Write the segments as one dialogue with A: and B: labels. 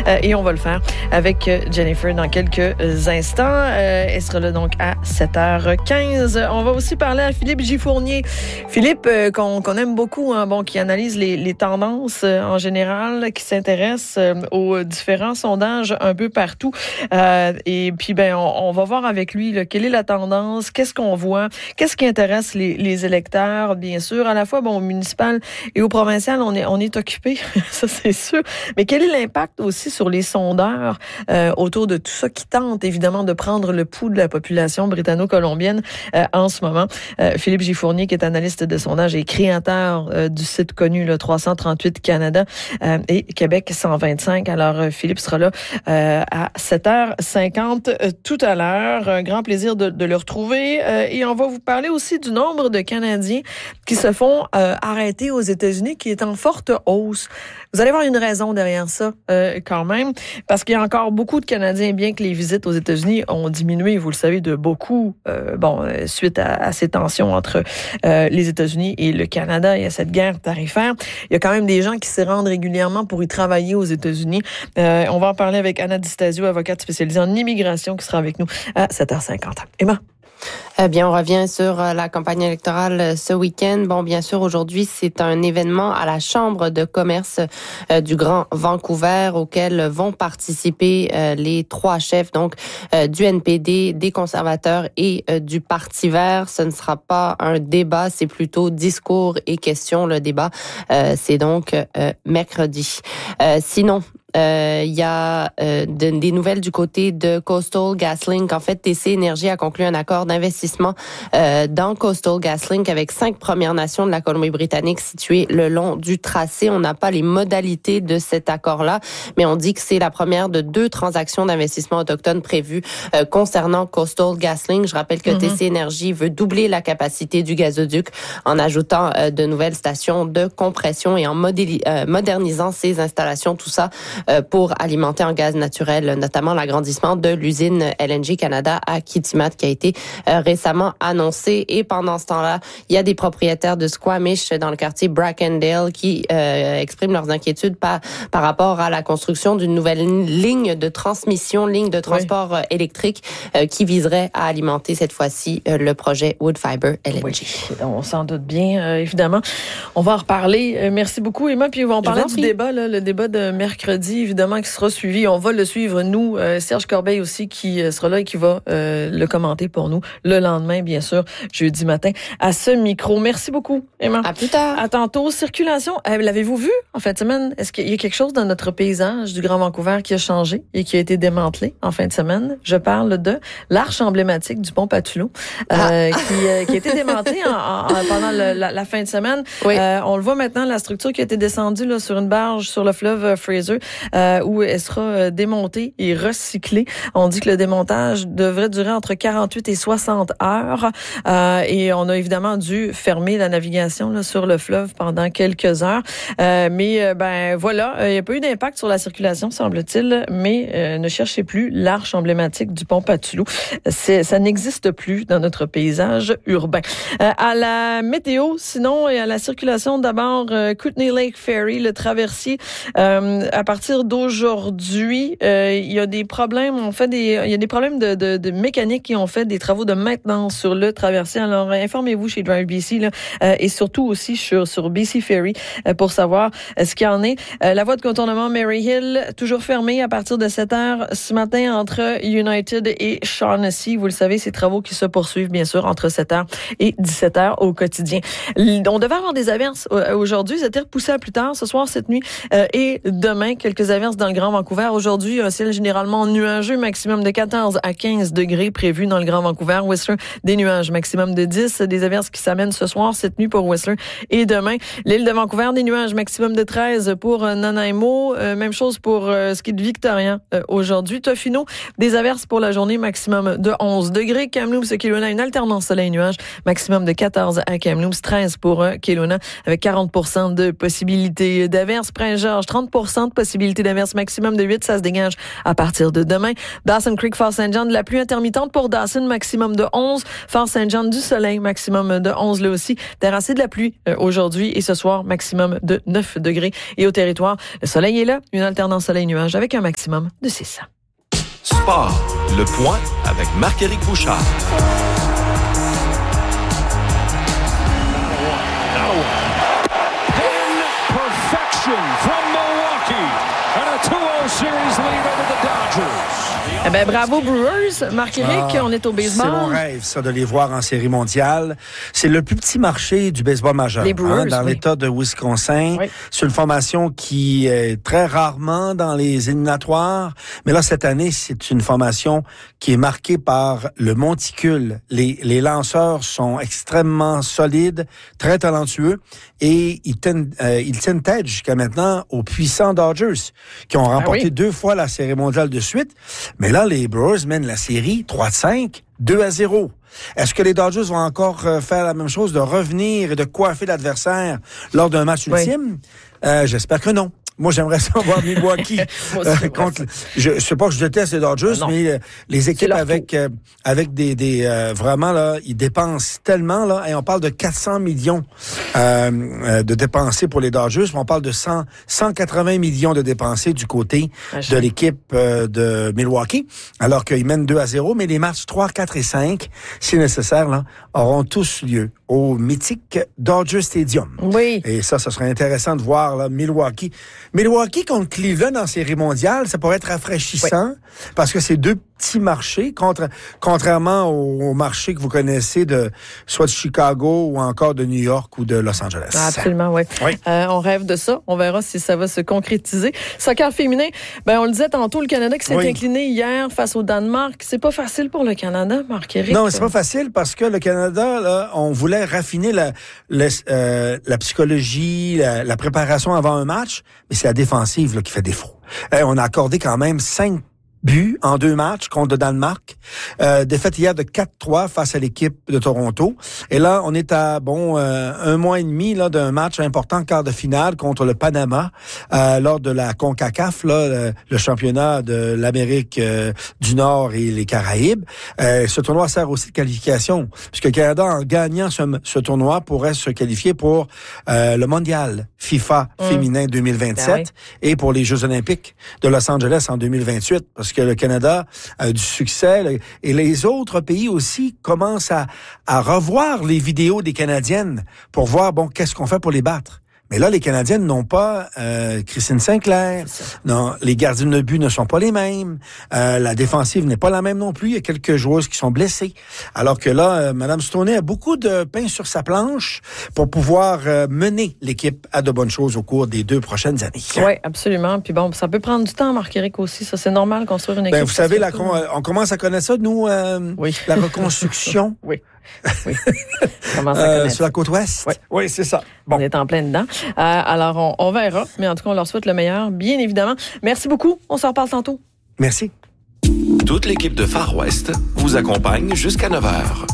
A: et on va le faire avec Jennifer dans quelques instants. Elle sera là donc à 7h15. On va aussi parler à Philippe Gifournier. Philippe, qu'on aime beaucoup, hein, qui analyse les tendances en général, qui s'intéresse aux différents sondages un peu partout. Et puis, on va voir avec lui quelle est la tendance, qu'est-ce qu'on voit, qu'est-ce qui intéresse les électeurs, bien sûr. À la fois, au municipal et au provincial, on est occupé, ça c'est sûr. Mais quel est l'impact aussi sur les sondeurs autour de tout ça qui tente évidemment de prendre le pouls de la population britanno-colombienne en ce moment? Philippe Gifournier, qui est analyste de sondage et créateur du site connu, le 338 Canada et Québec 125. Alors, Philippe sera là à 7h50 tout à l'heure. Un grand plaisir de le retrouver. Et on va vous parler aussi du nombre de Canadiens qui se font arrêter aux États-Unis, qui est en forte hausse. Vous allez voir une raison derrière ça quand même, parce qu'il y a encore beaucoup de Canadiens, bien que les visites aux États-Unis ont diminué, vous le savez, de beaucoup, suite à ces tensions entre les États-Unis et le Canada et à cette guerre tarifaire. Il y a quand même des gens qui s'y rendent régulièrement pour y travailler aux États-Unis. On va en parler avec Anna Distasio, avocate spécialisée en immigration, qui sera avec nous à 7h50. Emma?
B: Eh bien, on revient sur la campagne électorale ce week-end. Bien sûr, aujourd'hui, c'est un événement à la Chambre de commerce du Grand Vancouver auquel vont participer les trois chefs, donc du NPD, des conservateurs et du Parti vert. Ce ne sera pas un débat, c'est plutôt discours et questions. Le débat, c'est donc mercredi. Sinon, il y a des nouvelles du côté de Coastal GasLink. En fait, TC Énergie a conclu un accord d'investissement dans Coastal GasLink avec 5 Premières Nations de la Colombie-Britannique situées le long du tracé. On n'a pas les modalités de cet accord-là, mais on dit que c'est la première de 2 transactions d'investissement autochtone prévues concernant Coastal GasLink. Je rappelle que TC Énergie veut doubler la capacité du gazoduc en ajoutant de nouvelles stations de compression et en modernisant ses installations. Tout ça pour alimenter en gaz naturel, notamment l'agrandissement de l'usine LNG Canada à Kitimat qui a été récemment annoncé. Et pendant ce temps-là, il y a des propriétaires de Squamish dans le quartier Brackendale qui expriment leurs inquiétudes par rapport à la construction d'une nouvelle ligne de transmission, ligne de transport électrique qui viserait à alimenter cette fois-ci le projet Woodfibre LNG.
A: Oui, on s'en doute bien, évidemment. On va en reparler. Merci beaucoup, Emma. Puis on va en parler du débat, le débat de mercredi, évidemment, qui sera suivi. On va le suivre, nous. Serge Corbeil aussi, qui sera là et qui va le commenter pour nous le lendemain, bien sûr, jeudi matin, à ce micro. Merci beaucoup, Emma.
B: À plus tard.
A: À tantôt. Circulation, l'avez-vous vu en fin de semaine? Est-ce qu'il y a quelque chose dans notre paysage du Grand Vancouver qui a changé et qui a été démantelé en fin de semaine? Je parle de l'arche emblématique du pont Pattulot, qui a été démantelée pendant la fin de semaine. Oui. On le voit maintenant, la structure qui a été descendue là, sur une barge sur le fleuve Fraser, où elle sera démontée et recyclée. On dit que le démontage devrait durer entre 48 et 60 heures. Et on a évidemment dû fermer la navigation là, sur le fleuve pendant quelques heures. Mais voilà, il n'y a pas eu d'impact sur la circulation, semble-t-il, mais ne cherchez plus l'arche emblématique du pont Pattulot. Ça n'existe plus dans notre paysage urbain. À la météo, sinon, et à la circulation, d'abord, Kootenay Lake Ferry, le traversier, à partir d'aujourd'hui, il y a des problèmes. Il y a des problèmes de mécanique qui ont fait des travaux de maintenance sur le traversier. Alors, informez-vous chez Drive BC là, et surtout aussi sur BC Ferry pour savoir ce qu'il y en est. La voie de contournement Mary Hill, toujours fermée à partir de 7h ce matin entre United et Shaughnessy. Vous le savez, ces travaux qui se poursuivent, bien sûr, entre 7h et 17h au quotidien. On devait avoir des averses aujourd'hui, c'était repoussé à plus tard, ce soir, cette nuit et demain. Quelques averses dans le Grand Vancouver. Aujourd'hui, un ciel généralement nuageux, maximum de 14 à 15 degrés prévu dans le Grand Vancouver. Whistler, des nuages, maximum de 10. Des averses qui s'amènent ce soir, cette nuit pour Whistler et demain. L'île de Vancouver, des nuages, maximum de 13 pour Nanaimo. Même chose pour ce qui est de Victoria aujourd'hui. Tofino, des averses pour la journée, maximum de 11 degrés. Kamloops, Kelowna, une alternance soleil-nuage, maximum de 14 à Kamloops, 13 pour Kelowna, avec 40% de possibilité d'averses. Prince-Georges, 30% de possibilité d'averses, maximum de 8, ça se dégage à partir de demain. Dawson Creek, Fort St. John, de la pluie intermittente pour Dawson, maximum de 11. Fort Saint-Jean, du soleil, maximum de 11 là aussi. Terrassé de la pluie aujourd'hui et ce soir, maximum de 9 degrés. Et au territoire, le soleil est là, une alternance soleil-nuage avec un maximum de 6.
C: Sport, le point avec Marc-Éric Bouchard.
D: From Milwaukee and a 2-0 series lead over the Dodgers.
A: Eh ben, bravo Brewers. Marc-Éric, on est au baseball.
E: C'est mon rêve, ça, de les voir en série mondiale. C'est le plus petit marché du baseball majeur.
A: Les Brewers,
E: dans l'État de Wisconsin.
A: Oui.
E: C'est une formation qui est très rarement dans les éliminatoires. Mais là, cette année, c'est une formation qui est marquée par le monticule. Les lanceurs sont extrêmement solides, très talentueux. Et ils tiennent tête jusqu'à maintenant aux puissants Dodgers, qui ont remporté 2 fois la série mondiale de suite. Mais là, les Brewers mènent la série 3-5, 2-0. Est-ce que les Dodgers vont encore faire la même chose, de revenir et de coiffer l'adversaire lors d'un match ultime? J'espère que non. Moi, j'aimerais ça voir Milwaukee contre. Je sais pas que je déteste les Dodgers, mais les équipes avec des vraiment là, ils dépensent tellement là, et on parle de 400 millions de dépensés pour les Dodgers, on parle de 180 millions de dépensés du côté de l'équipe de Milwaukee, alors qu'ils mènent 2-0, mais les matchs 3, 4 et 5, si nécessaire là, auront tous lieu au mythique Dodger Stadium.
A: Oui.
E: Et ça serait intéressant de voir là, Milwaukee contre Cleveland en série mondiale, ça pourrait être rafraîchissant parce que c'est 2 petits marchés, contrairement au marché que vous connaissez soit de Chicago ou encore de New York ou de Los Angeles.
A: Absolument, oui. On rêve de ça. On verra si ça va se concrétiser. Soccer féminin, on le disait tantôt, le Canada qui s'est incliné hier face au Danemark. C'est pas facile pour le Canada, Marc-Éric.
E: Non, c'est pas facile parce que le Canada, là, on voulait raffiner la psychologie, la préparation avant un match, mais c'est la défensive là, qui fait défaut. On a accordé quand même 5 buts en 2 matchs contre le Danemark. Défaite hier de 4-3 face à l'équipe de Toronto. Et là, on est à un mois et demi là d'un match important, quart de finale contre le Panama lors de la CONCACAF, là, le championnat de l'Amérique du Nord et les Caraïbes. Ce tournoi sert aussi de qualification, puisque le Canada, en gagnant ce tournoi, pourrait se qualifier pour le mondial FIFA féminin 2027 et pour les Jeux olympiques de Los Angeles en 2028, parce que le Canada a du succès et les autres pays aussi commencent à revoir les vidéos des Canadiennes pour voir, qu'est-ce qu'on fait pour les battre. Mais là, les Canadiennes n'ont pas Christine Sinclair. Non, les gardiens de but ne sont pas les mêmes. La défensive n'est pas la même non plus. Il y a quelques joueuses qui sont blessées. Alors que là, Mme Stoney a beaucoup de pain sur sa planche pour pouvoir mener l'équipe à de bonnes choses au cours des 2 prochaines années.
A: Oui, absolument. Puis ça peut prendre du temps, Marc-Éric, aussi. Ça, c'est normal, construire une équipe.
E: Vous savez, on commence à connaître ça, nous, la reconstruction.
A: Oui. Commence à connaître.
E: Sur la côte ouest. Oui, c'est ça.
A: On est en plein dedans. Alors, on verra. Mais en tout cas, on leur souhaite le meilleur, bien évidemment. Merci beaucoup. On s'en reparle tantôt.
E: Merci.
C: Toute l'équipe de Far West vous accompagne jusqu'à 9h.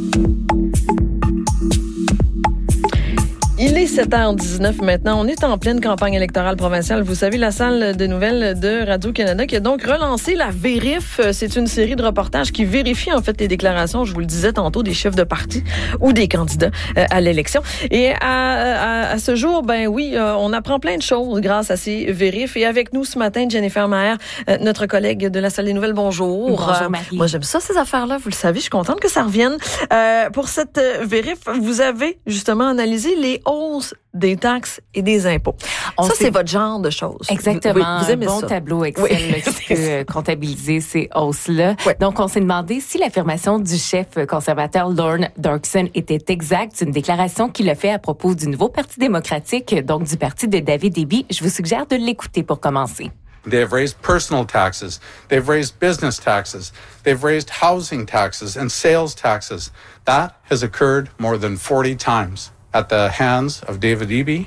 A: Il est 7h19 maintenant. On est en pleine campagne électorale provinciale. Vous savez, la salle de nouvelles de Radio-Canada qui a donc relancé la Vérif. C'est une série de reportages qui vérifie en fait les déclarations, je vous le disais tantôt, des chefs de parti ou des candidats à l'élection. Et à ce jour, on apprend plein de choses grâce à ces vérifs. Et avec nous ce matin, Jennifer Maher, notre collègue de la salle des nouvelles. Bonjour.
F: Bonjour, Marie.
A: Moi, j'aime ça, ces affaires-là. Vous le savez, je suis contente que ça revienne. Pour cette vérif, vous avez justement analysé les hausses des taxes et des impôts. C'est votre genre de choses.
F: Exactement.
A: Vous aimez
F: un bon
A: ça.
F: tableau Excel qui peut comptabiliser ces hausses-là.
A: Ouais.
F: Donc, on s'est demandé si l'affirmation du chef conservateur Lorne Dorkson était exacte. C'est une déclaration qu'il a fait à propos du nouveau Parti démocratique, donc du parti de David Eby. Je vous suggère de l'écouter pour commencer.
G: They've raised personal taxes. They've raised business taxes. They've raised housing taxes and sales taxes. That has occurred more than 40 times at the hands of David Eby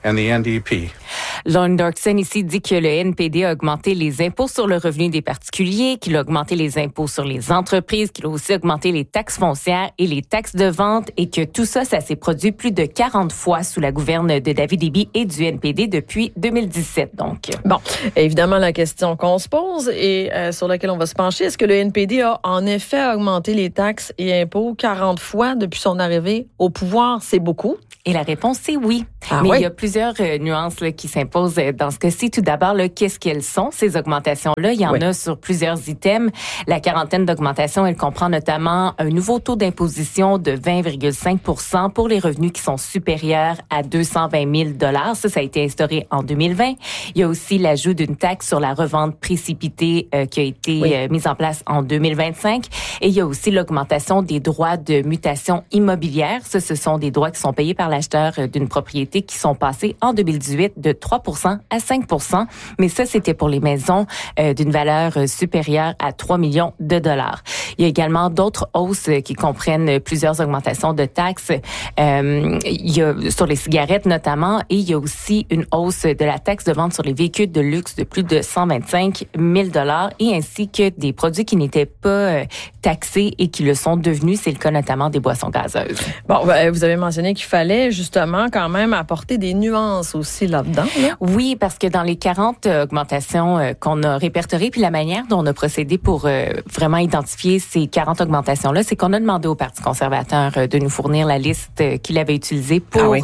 G: and the NDP.
F: Lorne Dorkson ici dit que le NPD a augmenté les impôts sur le revenu des particuliers, qu'il a augmenté les impôts sur les entreprises, qu'il a aussi augmenté les taxes foncières et les taxes de vente et que tout ça s'est produit plus de 40 fois sous la gouverne de David Eby et du NPD depuis 2017. Donc,
A: bon, évidemment, la question qu'on se pose et sur laquelle on va se pencher, est-ce que le NPD a en effet augmenté les taxes et impôts 40 fois depuis son arrivée au pouvoir? C'est beaucoup.
F: Et la réponse, c'est oui. Mais il y a plusieurs nuances là, qui s'imposent dans ce cas-ci. Tout d'abord, là, qu'est-ce qu'elles sont, ces augmentations-là? Il y en a sur plusieurs items. La quarantaine d'augmentations, elle comprend notamment un nouveau taux d'imposition de 20,5 % pour les revenus qui sont supérieurs à 220 000 $. Ça a été instauré en 2020. Il y a aussi l'ajout d'une taxe sur la revente précipitée qui a été mise en place en 2025. Et il y a aussi l'augmentation des droits de mutation immobilière. Ça, ce sont des droits qui sont payés par l'acheteur d'une propriété qui sont passés en 2018 de 3 % à 5 %. Mais ça, c'était pour les maisons d'une valeur supérieure à 3 millions de $. Il y a également d'autres hausses qui comprennent plusieurs augmentations de taxes. Il y a sur les cigarettes notamment, et il y a aussi une hausse de la taxe de vente sur les véhicules de luxe de plus de 125 000 $, et ainsi que des produits qui n'étaient pas taxés et qui le sont devenus. C'est le cas notamment des boissons gazeuses.
A: Bon, vous avez mentionné qu'il fallait justement quand même apporter des nuances aussi là-dedans. Là.
F: Oui, parce que dans les 40 augmentations qu'on a répertoriées, puis la manière dont on a procédé pour vraiment identifier ces 40 augmentations-là, c'est qu'on a demandé au Parti conservateur de nous fournir la liste qu'il avait utilisée pour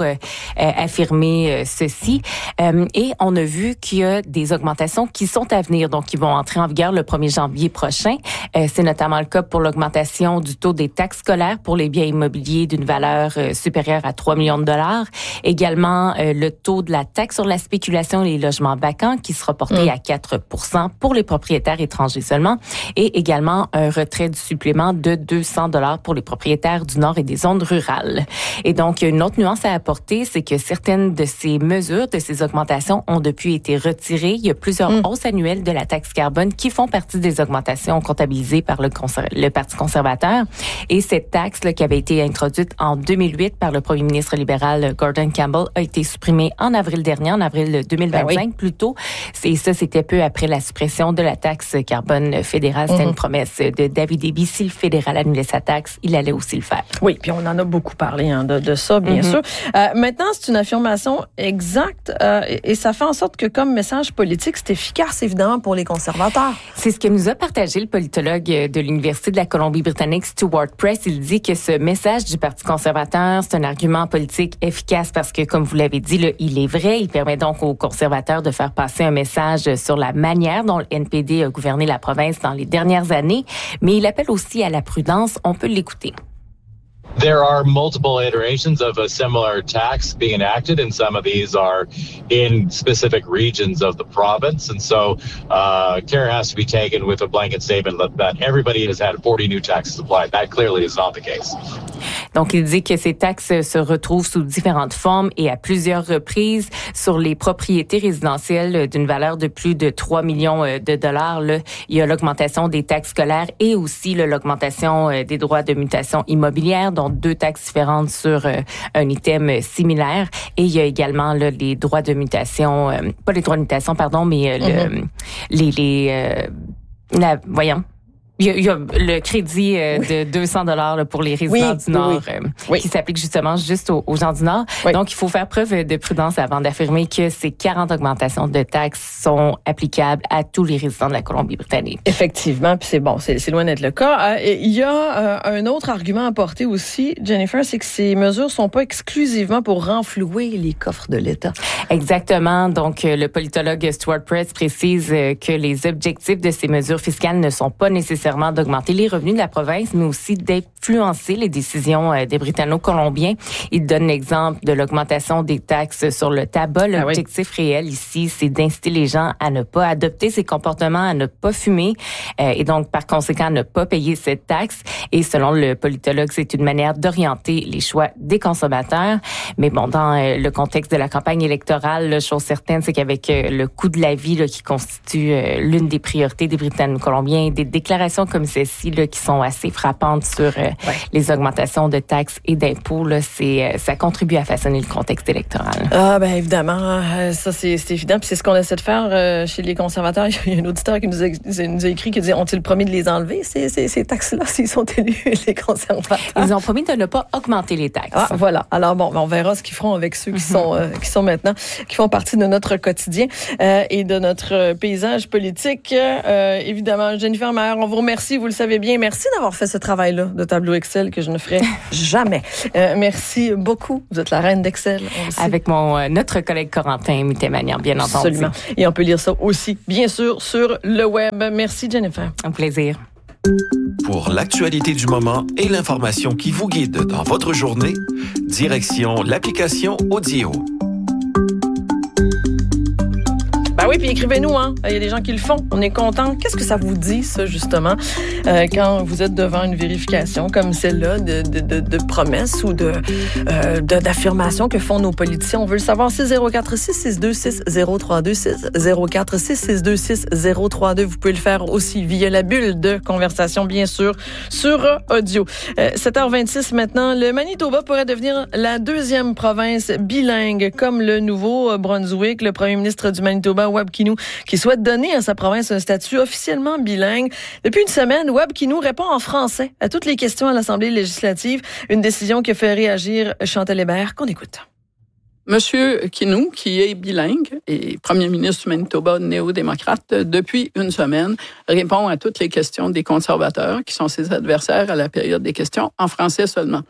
F: affirmer ceci. Et on a vu qu'il y a des augmentations qui sont à venir, donc qui vont entrer en vigueur le 1er janvier prochain. C'est notamment le cas pour l'augmentation du taux des taxes scolaires pour les biens immobiliers d'une valeur supérieure à 3 millions de $. Également, le taux de la taxe sur la spéculation et les logements vacants qui sera porté à 4 % pour les propriétaires étrangers seulement. Et également, un retrait du supplément de 200 $ pour les propriétaires du Nord et des zones rurales. Et donc, une autre nuance à apporter, c'est que certaines de ces mesures, de ces augmentations ont depuis été retirées. Il y a plusieurs hausses annuelles de la taxe carbone qui font partie des augmentations comptabilisées par le Parti conservateur. Et cette taxe là, qui avait été introduite en 2008 par le premier ministre libéral Gordon Campbell a été supprimée en avril dernier, en avril 2025 plutôt. Et ça, c'était peu après la suppression de la taxe carbone fédérale. C'était une promesse de David Eby. Si le fédéral annulait sa taxe, il allait aussi le faire.
A: Oui, puis on en a beaucoup parlé de ça, bien sûr. Maintenant, c'est une affirmation exacte et ça fait en sorte que comme message politique, c'est efficace, évidemment, pour les conservateurs.
F: C'est ce que nous a partagé le politologue de l'Université de la Colombie-Britannique, Stuart Press. Il dit que ce message du Parti conservateur, c'est un argument politique efficace parce que, comme vous l'avez dit, là, il est vrai. Il permet donc aux conservateurs de faire passer un message sur la manière dont le NPD a gouverné la province dans les dernières années. Mais il appelle aussi à la prudence. On peut l'écouter.
H: There are multiple iterations of a similar tax being enacted, and some of these are in specific regions of the province. And so care has to be taken with a blanket statement that everybody has had 40 new taxes applied. That clearly is not the case.
F: Donc, il dit que ces taxes se retrouvent sous différentes formes et à plusieurs reprises sur les propriétés résidentielles d'une valeur de plus de 3 millions de $. Là, il y a l'augmentation des taxes scolaires et aussi là, l'augmentation des droits de mutation immobilière, dont 2 taxes différentes sur un item similaire. Et il y a également là, les droits de mutation, pas les droits de mutation, pardon, mais voyons. Il y a le crédit de 200 $ pour les résidents du Nord qui s'applique justement juste aux gens du Nord. Oui. Donc, il faut faire preuve de prudence avant d'affirmer que ces 40 augmentations de taxes sont applicables à tous les résidents de la Colombie-Britannique.
A: Effectivement, puis c'est bon, c'est loin d'être le cas. Il y a un autre argument à apporter aussi, Jennifer, c'est que ces mesures sont pas exclusivement pour renflouer les coffres de l'État.
F: Exactement. Donc, le politologue Stuart Press précise que les objectifs de ces mesures fiscales ne sont pas nécessairement d'augmenter les revenus de la province, mais aussi d'influencer les décisions des Britanno-Colombiens. Il donne l'exemple de l'augmentation des taxes sur le tabac. L'objectif réel ici, c'est d'inciter les gens à ne pas adopter ces comportements, à ne pas fumer et donc, par conséquent, à ne pas payer cette taxe. Et selon le politologue, c'est une manière d'orienter les choix des consommateurs. Mais bon, dans le contexte de la campagne électorale, la chose certaine, c'est qu'avec le coût de la vie là, qui constitue l'une des priorités des Britanno-Colombiens, des déclarations situations comme celle-ci là, qui sont assez frappantes sur les augmentations de taxes et d'impôts, là, ça contribue à façonner le contexte électoral.
A: Ah ben évidemment, ça c'est évident. Puis c'est ce qu'on essaie de faire chez les conservateurs. Il y a un auditeur qui nous a écrit, qui dit, ont-ils promis de les enlever, ces taxes-là, s'ils sont élus, les conservateurs?
F: Ils ont promis de ne pas augmenter les taxes.
A: Ah, voilà. Alors bon, on verra ce qu'ils feront avec ceux qui sont maintenant, qui font partie de notre quotidien et de notre paysage politique. Évidemment, Jennifer Maher, on vous remercie, vous le savez bien. Merci d'avoir fait ce travail-là de tableau Excel que je ne ferai jamais. Merci beaucoup. Vous êtes la reine d'Excel.
F: Avec notre collègue Corentin Mutemanian, bien entendu.
A: Absolument. Et on peut lire ça aussi, bien sûr, sur le web. Merci, Jennifer.
F: Un plaisir.
C: Pour l'actualité du moment et l'information qui vous guide dans votre journée, direction l'application Audio.
A: Ben oui, puis écrivez-nous, hein. Il y a des gens qui le font. On est contents. Qu'est-ce que ça vous dit, ça, justement, quand vous êtes devant une vérification comme celle-là de promesses ou d'affirmations que font nos politiciens? On veut le savoir. 604-662-6032, 604-662-6032. Vous pouvez le faire aussi via la bulle de conversation, bien sûr, sur audio. 7h26 maintenant. Le Manitoba pourrait devenir la deuxième province bilingue, comme le Nouveau-Brunswick. Le premier ministre du Manitoba, Wab Kinew, qui souhaite donner à sa province un statut officiellement bilingue. Depuis une semaine, Wab Kinew répond en français à toutes les questions à l'Assemblée législative. Une décision qui a fait réagir Chantal Hébert, qu'on écoute.
I: Monsieur Kinew, qui est bilingue et premier ministre du Manitoba néo-démocrate depuis une semaine, répond à toutes les questions des conservateurs, qui sont ses adversaires à la période des questions, en français seulement.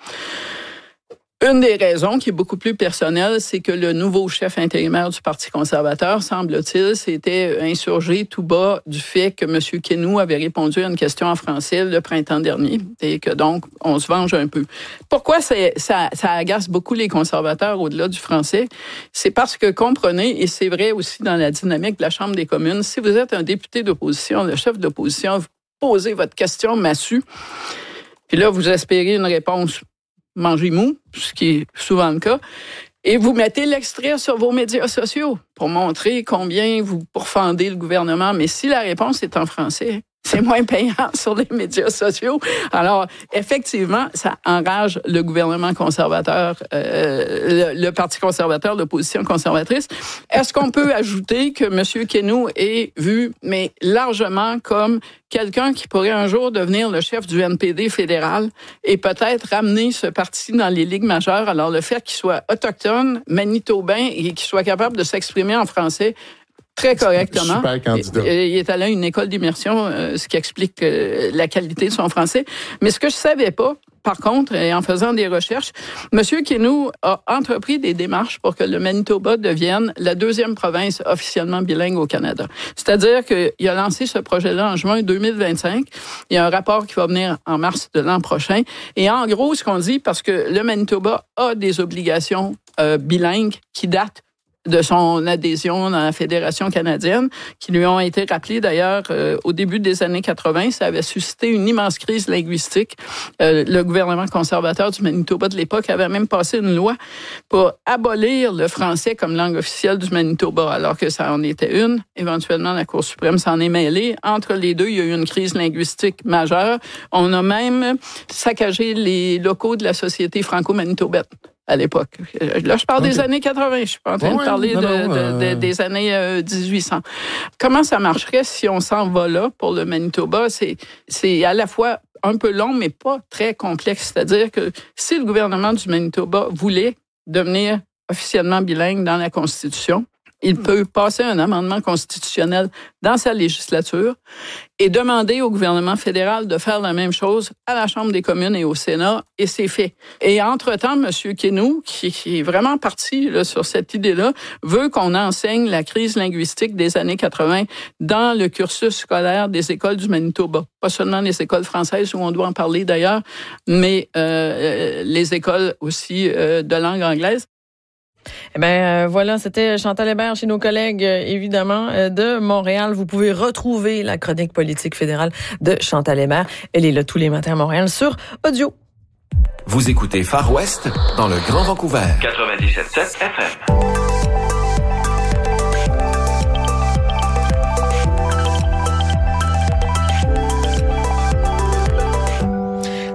I: Une des raisons qui est beaucoup plus personnelle, c'est que le nouveau chef intérimaire du Parti conservateur, semble-t-il, s'était insurgé tout bas du fait que M. Kinew avait répondu à une question en français le printemps dernier et que donc on se venge un peu. Pourquoi ça agace beaucoup les conservateurs au-delà du français? C'est parce que, comprenez, et c'est vrai aussi dans la dynamique de la Chambre des communes, si vous êtes un député d'opposition, le chef d'opposition, vous posez votre question massue, puis là, vous espérez une réponse mangez mou, ce qui est souvent le cas, et vous mettez l'extrait sur vos médias sociaux pour montrer combien vous pourfendez le gouvernement. Mais si la réponse est en français, c'est moins payant sur les médias sociaux. Alors, effectivement, ça enrage le gouvernement conservateur, le Parti conservateur, l'opposition conservatrice. Est-ce qu'on peut ajouter que M. Kinew est vu, mais largement comme quelqu'un qui pourrait un jour devenir le chef du NPD fédéral et peut-être ramener ce parti dans les ligues majeures? Alors, le fait qu'il soit autochtone, manitobain et qu'il soit capable de s'exprimer en français très correctement.
J: Super candidat.
I: Il est allé à une école d'immersion, ce qui explique la qualité de son français. Mais ce que je savais pas, par contre, et en faisant des recherches, M. Kinew a entrepris des démarches pour que le Manitoba devienne la deuxième province officiellement bilingue au Canada. C'est-à-dire qu'il a lancé ce projet-là en juin 2025. Il y a un rapport qui va venir en mars de l'an prochain. Et en gros, ce qu'on dit, parce que le Manitoba a des obligations bilingues qui datent de son adhésion dans la Fédération canadienne, qui lui ont été rappelées d'ailleurs au début des années 80. Ça avait suscité une immense crise linguistique. Le gouvernement conservateur du Manitoba de l'époque avait même passé une loi pour abolir le français comme langue officielle du Manitoba, alors que ça en était une. Éventuellement, la Cour suprême s'en est mêlée. Entre les deux, il y a eu une crise linguistique majeure. On a même saccagé les locaux de la Société franco-manitobaine à l'époque. Là, je parle des années 80. Je suis pas en train de parler des années 1800. Comment ça marcherait si on s'en va là pour le Manitoba? C'est à la fois un peu long, mais pas très complexe. C'est-à-dire que si le gouvernement du Manitoba voulait devenir officiellement bilingue dans la Constitution, il peut passer un amendement constitutionnel dans sa législature et demander au gouvernement fédéral de faire la même chose à la Chambre des communes et au Sénat, et c'est fait. Et entre-temps, M. Kinew, qui est vraiment parti là, sur cette idée-là, veut qu'on enseigne la crise linguistique des années 80 dans le cursus scolaire des écoles du Manitoba. Pas seulement les écoles françaises, où on doit en parler d'ailleurs, mais les écoles aussi de langue anglaise.
A: Eh bien, voilà, c'était Chantal Hébert chez nos collègues, évidemment, de Montréal. Vous pouvez retrouver la chronique politique fédérale de Chantal Hébert. Elle est là tous les matins à Montréal sur audio.
C: Vous écoutez Far West dans le Grand Vancouver. 97.7 FM.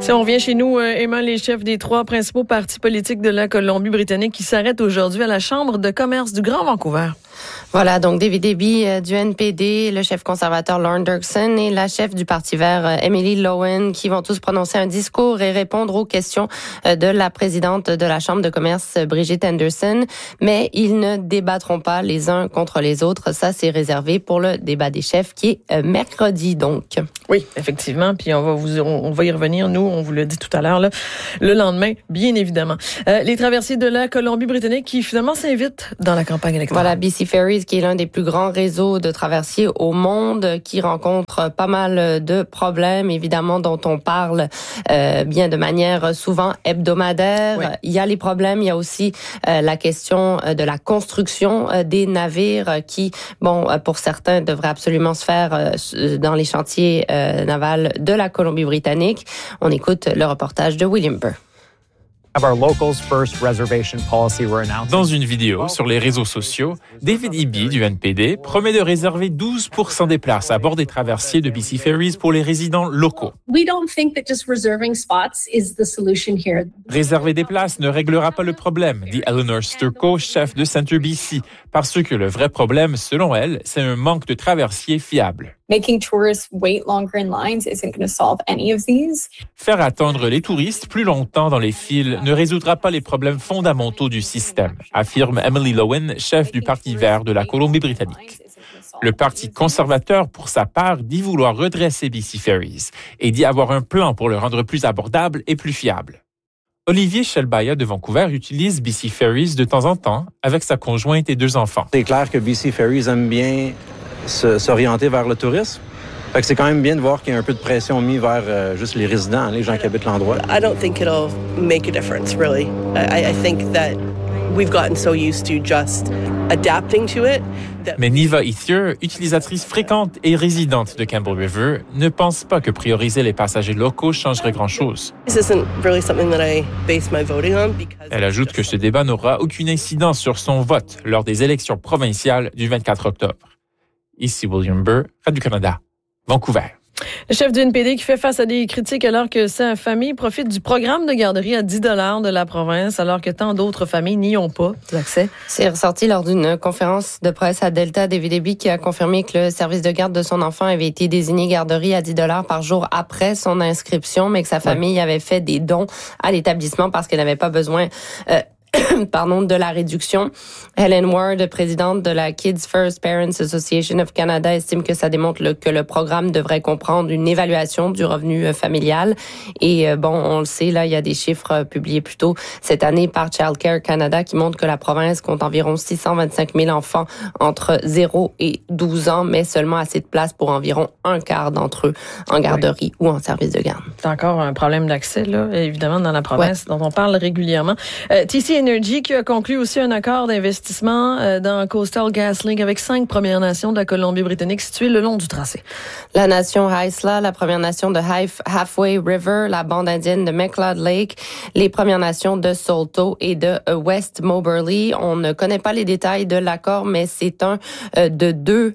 A: Si on revient chez nous, Emma, les chefs des 3 principaux partis politiques de la Colombie-Britannique qui s'arrêtent aujourd'hui à la Chambre de commerce du Grand Vancouver.
B: Voilà, donc David Eby du NPD, le chef conservateur Lorne Dirksen et la chef du Parti vert Emily Lowen qui vont tous prononcer un discours et répondre aux questions de la présidente de la Chambre de commerce Brigitte Anderson. Mais ils ne débattront pas les uns contre les autres. Ça, c'est réservé pour le débat des chefs qui est mercredi, donc.
A: Oui, effectivement. Puis on va y revenir, nous, on vous l'a dit tout à l'heure, là, le lendemain, bien évidemment. Les traversiers de la Colombie-Britannique qui finalement s'invitent dans la campagne électorale.
B: Voilà, BC Ferries, qui est l'un des plus grands réseaux de traversiers au monde, qui rencontre pas mal de problèmes, évidemment, dont on parle bien de manière souvent hebdomadaire. Oui. Il y a les problèmes, il y a aussi la question de la construction des navires qui, bon, pour certains, devraient absolument se faire dans les chantiers navals de la Colombie-Britannique. On écoute le reportage de William Burr.
J: Dans une vidéo sur les réseaux sociaux, David Eby du NPD promet de réserver 12% des places à bord des traversiers de BC Ferries pour les résidents locaux. Réserver des places ne réglera pas le problème, dit Eleanor Sturko, chef de Centre BC, parce que le vrai problème, selon elle, c'est un manque de traversiers fiables. Faire attendre les touristes plus longtemps dans les files ne résoudra pas les problèmes fondamentaux du système, affirme Emily Lowen, chef du Parti vert de la Colombie-Britannique. Le Parti conservateur, pour sa part, dit vouloir redresser BC Ferries et dit avoir un plan pour le rendre plus abordable et plus fiable. Olivier Shelbaya de Vancouver utilise BC Ferries de temps en temps avec sa conjointe et 2 enfants.
K: C'est clair que BC Ferries aime bien s'orienter vers le tourisme. Fait que c'est quand même bien de voir qu'il y a un peu de pression mise vers juste les résidents, les gens qui habitent l'endroit.
L: I don't think it'll make a difference, really. I think that we've gotten so used to just adapting to it.
J: Mais Niva Ethier, utilisatrice fréquente et résidente de Campbell River, ne pense pas que prioriser les passagers locaux changerait grand-chose. Elle ajoute que ce débat n'aura aucune incidence sur son vote lors des élections provinciales du 24 octobre. Ici William Burr, Radio-Canada, Vancouver.
A: Le chef du NPD qui fait face à des critiques alors que sa famille profite du programme de garderie à 10 $ de la province, alors que tant d'autres familles n'y ont pas d'accès.
B: C'est ressorti lors d'une conférence de presse à Delta. David Eby qui a confirmé que le service de garde de son enfant avait été désigné garderie à 10 $ par jour après son inscription, mais que sa famille avait fait des dons à l'établissement parce qu'elle n'avait pas besoin de la réduction. Helen Ward, présidente de la Kids First Parents Association of Canada, estime que ça démontre que le programme devrait comprendre une évaluation du revenu familial. Et on le sait, là, il y a des chiffres publiés plus tôt cette année par Child Care Canada qui montrent que la province compte environ 625 000 enfants entre 0 et 12 ans, mais seulement assez de place pour environ un quart d'entre eux en garderie ou en service de garde.
A: C'est encore un problème d'accès, là, évidemment, dans la province dont on parle régulièrement. TC Energy qui a conclu aussi un accord d'investissement dans Coastal GasLink avec 5 Premières Nations de la Colombie-Britannique situées le long du tracé.
B: La nation Haisla, la Première Nation de Halfway River, la bande indienne de McLeod Lake, les Premières Nations de Saulteaux et de West Moberly. On ne connaît pas les détails de l'accord, mais c'est une de deux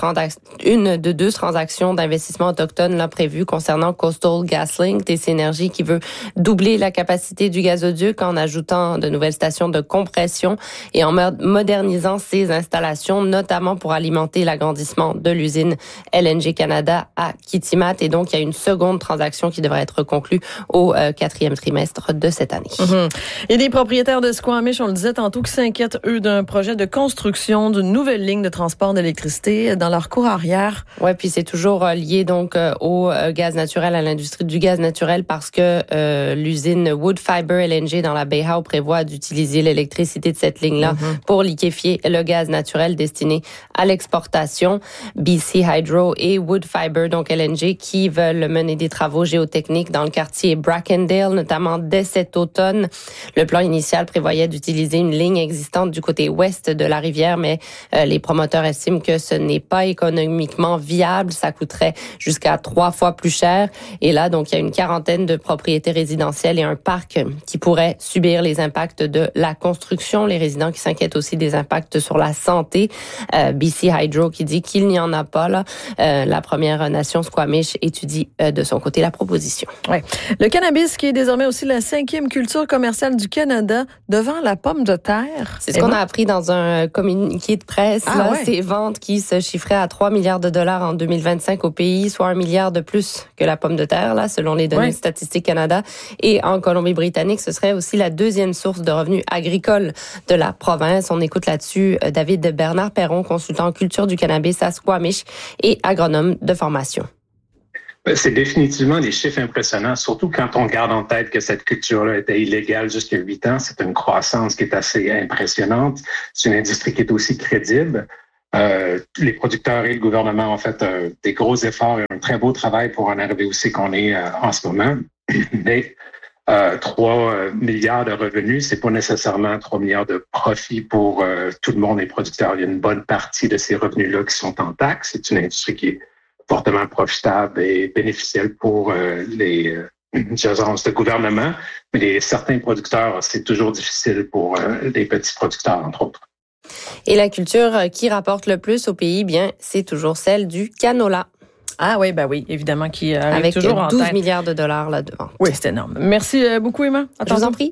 B: transactions d'investissement autochtone là prévues concernant Coastal GasLink, TC Energy qui veut doubler la capacité du gazoduc en ajoutant de nouvelles stations de compression et en modernisant ses installations, notamment pour alimenter l'agrandissement de l'usine LNG Canada à Kitimat. Et donc, il y a une seconde transaction qui devrait être conclue au 4e trimestre de cette année.
A: Mm-hmm. Et des propriétaires de Squamish, on le disait tantôt, qui s'inquiètent, eux, d'un projet de construction d'une nouvelle ligne de transport d'électricité dans leur cour arrière.
B: Ouais, puis c'est toujours lié donc au gaz naturel, à l'industrie du gaz naturel, parce que l'usine Woodfibre LNG dans la Bayhoe prévoit d'utiliser l'électricité de cette ligne-là pour liquéfier le gaz naturel destiné à l'exportation. BC Hydro et Woodfibre, donc LNG, qui veulent mener des travaux géotechniques dans le quartier Brackendale, notamment dès cet automne. Le plan initial prévoyait d'utiliser une ligne existante du côté ouest de la rivière, mais les promoteurs estiment que ce n'est pas économiquement viable. Ça coûterait jusqu'à 3 fois plus cher. Et là, donc, il y a une quarantaine de propriétés résidentielles et un parc qui pourraient subir les impacts de la construction. Les résidents qui s'inquiètent aussi des impacts sur la santé. BC Hydro qui dit qu'il n'y en a pas là. La Première Nation Squamish étudie de son côté la proposition.
A: Ouais. Le cannabis qui est désormais aussi la 5e culture commerciale du Canada devant la pomme de terre.
B: C'est ce qu'on a appris dans un communiqué de presse. Ces ventes qui se chiffraient à 3 milliards de dollars en 2025 au pays, soit 1 milliard de plus que la pomme de terre, là, selon les données de Statistique Canada. Et en Colombie-Britannique, ce serait aussi la 2e source de revenus agricoles de la province. On écoute là-dessus David Bernard-Perron, consultant en culture du cannabis à Squamish et agronome de formation.
M: C'est définitivement des chiffres impressionnants, surtout quand on garde en tête que cette culture-là était illégale jusqu'à 8 ans. C'est une croissance qui est assez impressionnante. C'est une industrie qui est aussi crédible. Les producteurs et le gouvernement ont fait des gros efforts et un très beau travail pour en arriver où c'est qu'on est en ce moment. Mais 3 milliards de revenus, c'est pas nécessairement 3 milliards de profits pour tout le monde, les producteurs. Il y a une bonne partie de ces revenus-là qui sont en taxes. C'est une industrie qui est fortement profitable et bénéficielle pour les agences de gouvernement. Mais certains producteurs, c'est toujours difficile pour les petits producteurs, entre autres.
B: Et la culture qui rapporte le plus au pays, bien, c'est toujours celle du canola.
A: Ah oui, ben oui, évidemment, qui arrive
B: avec
A: toujours en
B: 12
A: tête.
B: milliards de dollars là-devant.
A: Oui, c'est énorme. Merci beaucoup, Emma.
B: Je vous en prie.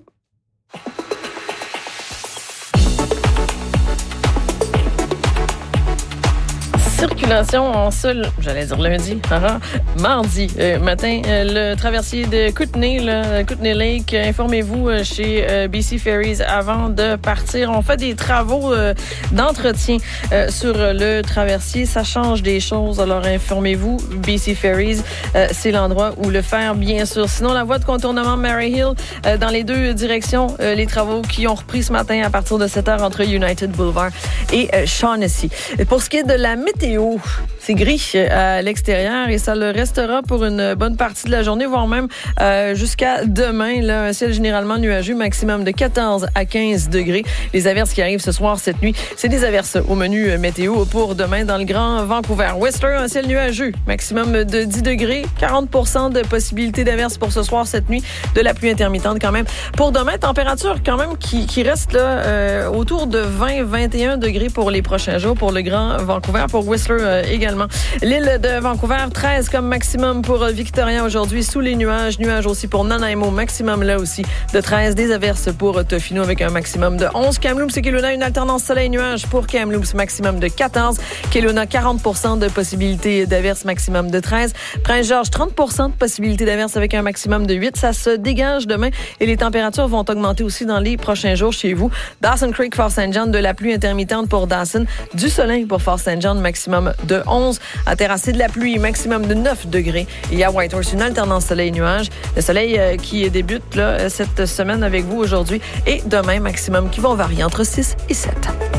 A: Circulation en seul, j'allais dire lundi, mardi matin, le traversier de Kootenay, Kootenay Lake, informez-vous chez BC Ferries avant de partir. On fait des travaux d'entretien sur le traversier, ça change des choses, alors informez-vous, BC Ferries, c'est l'endroit où le faire, bien sûr. Sinon, la voie de contournement Mary Hill, dans les deux directions, les travaux qui ont repris ce matin à partir de 7h entre United Boulevard et Shaughnessy. Pour ce qui est de la météo, c'est gris à l'extérieur et ça le restera pour une bonne partie de la journée, voire même jusqu'à demain. Là, un ciel généralement nuageux, maximum de 14 à 15 degrés. Les averses qui arrivent ce soir, cette nuit, c'est des averses au menu météo pour demain dans le Grand Vancouver. Whistler, un ciel nuageux, maximum de 10 degrés, 40% de possibilité d'averses pour ce soir, cette nuit, de la pluie intermittente quand même. Pour demain, température quand même qui reste là autour de 20-21 degrés pour les prochains jours pour le Grand Vancouver, pour Whistler également. L'île de Vancouver, 13 comme maximum pour Victoria aujourd'hui, sous les nuages. Nuages aussi pour Nanaimo, maximum là aussi de 13. Des averses pour Tofino avec un maximum de 11. Kamloops et Kelowna, une alternance soleil-nuage pour Kamloops, maximum de 14. Kelowna, 40% de possibilité d'averses, maximum de 13. Prince-Georges, 30% de possibilité d'averses avec un maximum de 8. Ça se dégage demain et les températures vont augmenter aussi dans les prochains jours chez vous. Dawson Creek, Fort St. John, de la pluie intermittente pour Dawson. Du soleil pour Fort St. John, maximum de 11. À Terrassé, de la pluie, maximum de 9 degrés. Il y a Whitehorse, une alternance soleil-nuage. Le soleil qui débute là, cette semaine avec vous aujourd'hui et demain, maximum qui vont varier entre 6 et 7.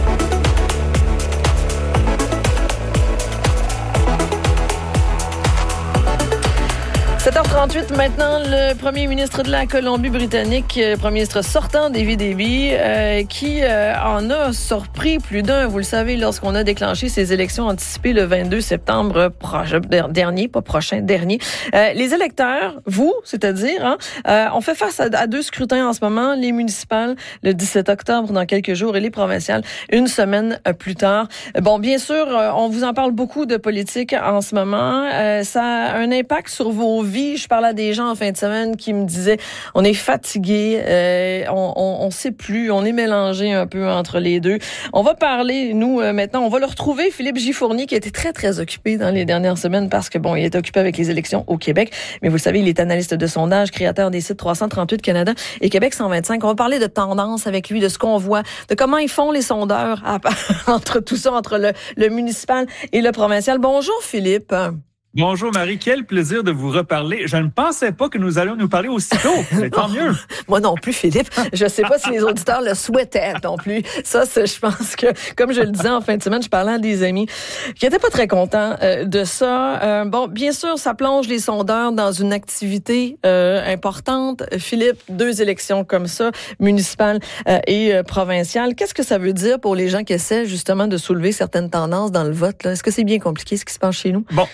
A: 7h38 maintenant, le premier ministre de la Colombie-Britannique, premier ministre sortant, David Eby, qui en a surpris plus d'un, vous le savez, lorsqu'on a déclenché ces élections anticipées le 22 septembre dernier, pas prochain, dernier. Les électeurs, vous, c'est-à-dire, on fait face à deux scrutins en ce moment, les municipales le 17 octobre dans quelques jours et les provinciales une semaine plus tard. Bon, bien sûr, on vous en parle beaucoup de politique en ce moment. Ça a un impact sur vos vies. Je parlais à des gens en fin de semaine qui me disaient on est fatigué, on sait plus, on est mélangé un peu entre les deux. On va parler, nous, maintenant, on va le retrouver, Philippe Gifournier, qui a été très, très occupé dans les dernières semaines parce que, bon, il est occupé avec les élections au Québec. Mais vous le savez, il est analyste de sondage, créateur des sites 338 Canada et Québec 125. On va parler de tendance avec lui, de ce qu'on voit, de comment ils font les sondeurs entre tout ça, entre le municipal et le provincial. Bonjour, Philippe.
N: Bonjour Marie, quel plaisir de vous reparler. Je ne pensais pas que nous allions nous parler aussitôt, mais tant mieux.
A: Moi non plus, Philippe. Je sais pas si les auditeurs le souhaitaient non plus. Ça, je pense que, comme je le disais en fin de semaine, je parlais à des amis qui étaient pas très contents de ça. Bon, bien sûr, ça plonge les sondeurs dans une activité importante. Philippe, 2 élections comme ça, municipales et provinciales. Qu'est-ce que ça veut dire pour les gens qui essaient justement de soulever certaines tendances dans le vote, là? Est-ce que c'est bien compliqué ce qui se passe chez nous?
N: Bon.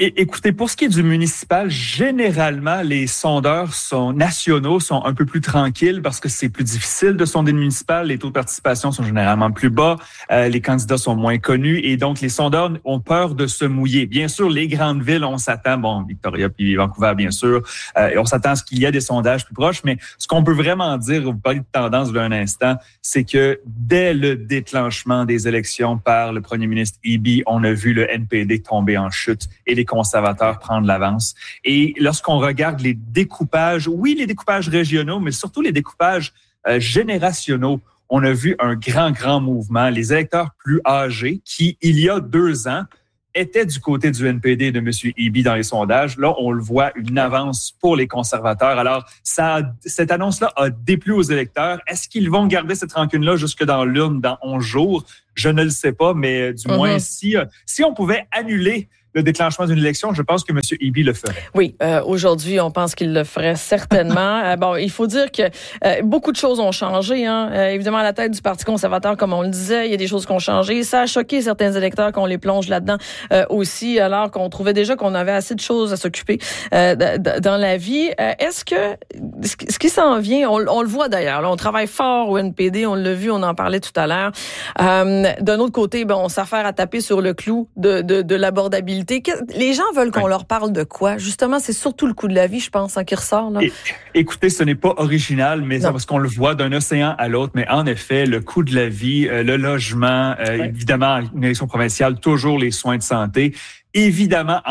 N: Écoutez, pour ce qui est du municipal, généralement, les sondeurs nationaux sont un peu plus tranquilles parce que c'est plus difficile de sonder le municipal. Les taux de participation sont généralement plus bas. Les candidats sont moins connus et donc les sondeurs ont peur de se mouiller. Bien sûr, les grandes villes, on s'attend, Victoria puis Vancouver, bien sûr, et on s'attend à ce qu'il y ait des sondages plus proches. Mais ce qu'on peut vraiment dire, vous parlez de tendance d'un instant, c'est que dès le déclenchement des élections par le premier ministre Eby, on a vu le NPD tomber en chute et les conservateurs prendre l'avance. Et lorsqu'on regarde les découpages, oui, les découpages régionaux, mais surtout les découpages générationnels, on a vu un grand mouvement. Les électeurs plus âgés qui, il y a 2 ans, étaient du côté du NPD de M. Eby dans les sondages. Là, on le voit, une avance pour les conservateurs. Alors, cette annonce-là a déplu aux électeurs. Est-ce qu'ils vont garder cette rancune-là jusque dans l'urne dans 11 jours? Je ne le sais pas, mais du moins, si on pouvait annuler le déclenchement d'une élection, je pense que M. Eby le ferait.
A: Oui, aujourd'hui, on pense qu'il le ferait certainement. Il faut dire que beaucoup de choses ont changé. Évidemment, à la tête du Parti conservateur, comme on le disait, il y a des choses qui ont changé. Ça a choqué certains électeurs qu'on les plonge là-dedans aussi, alors qu'on trouvait déjà qu'on avait assez de choses à s'occuper dans la vie. Est-ce que ce qui s'en vient, on le voit d'ailleurs, là, on travaille fort au NPD, on l'a vu, on en parlait tout à l'heure. D'un autre côté, on s'affaire à taper sur le clou de l'abordabilité. Les gens veulent qu'on leur parle de quoi? Justement, c'est surtout le coût de la vie, je pense, qui ressort. Là.
N: Écoutez, ce n'est pas original, mais c'est parce qu'on le voit d'un océan à l'autre. Mais en effet, le coût de la vie, le logement, évidemment, une élection provinciale, toujours les soins de santé. Évidemment,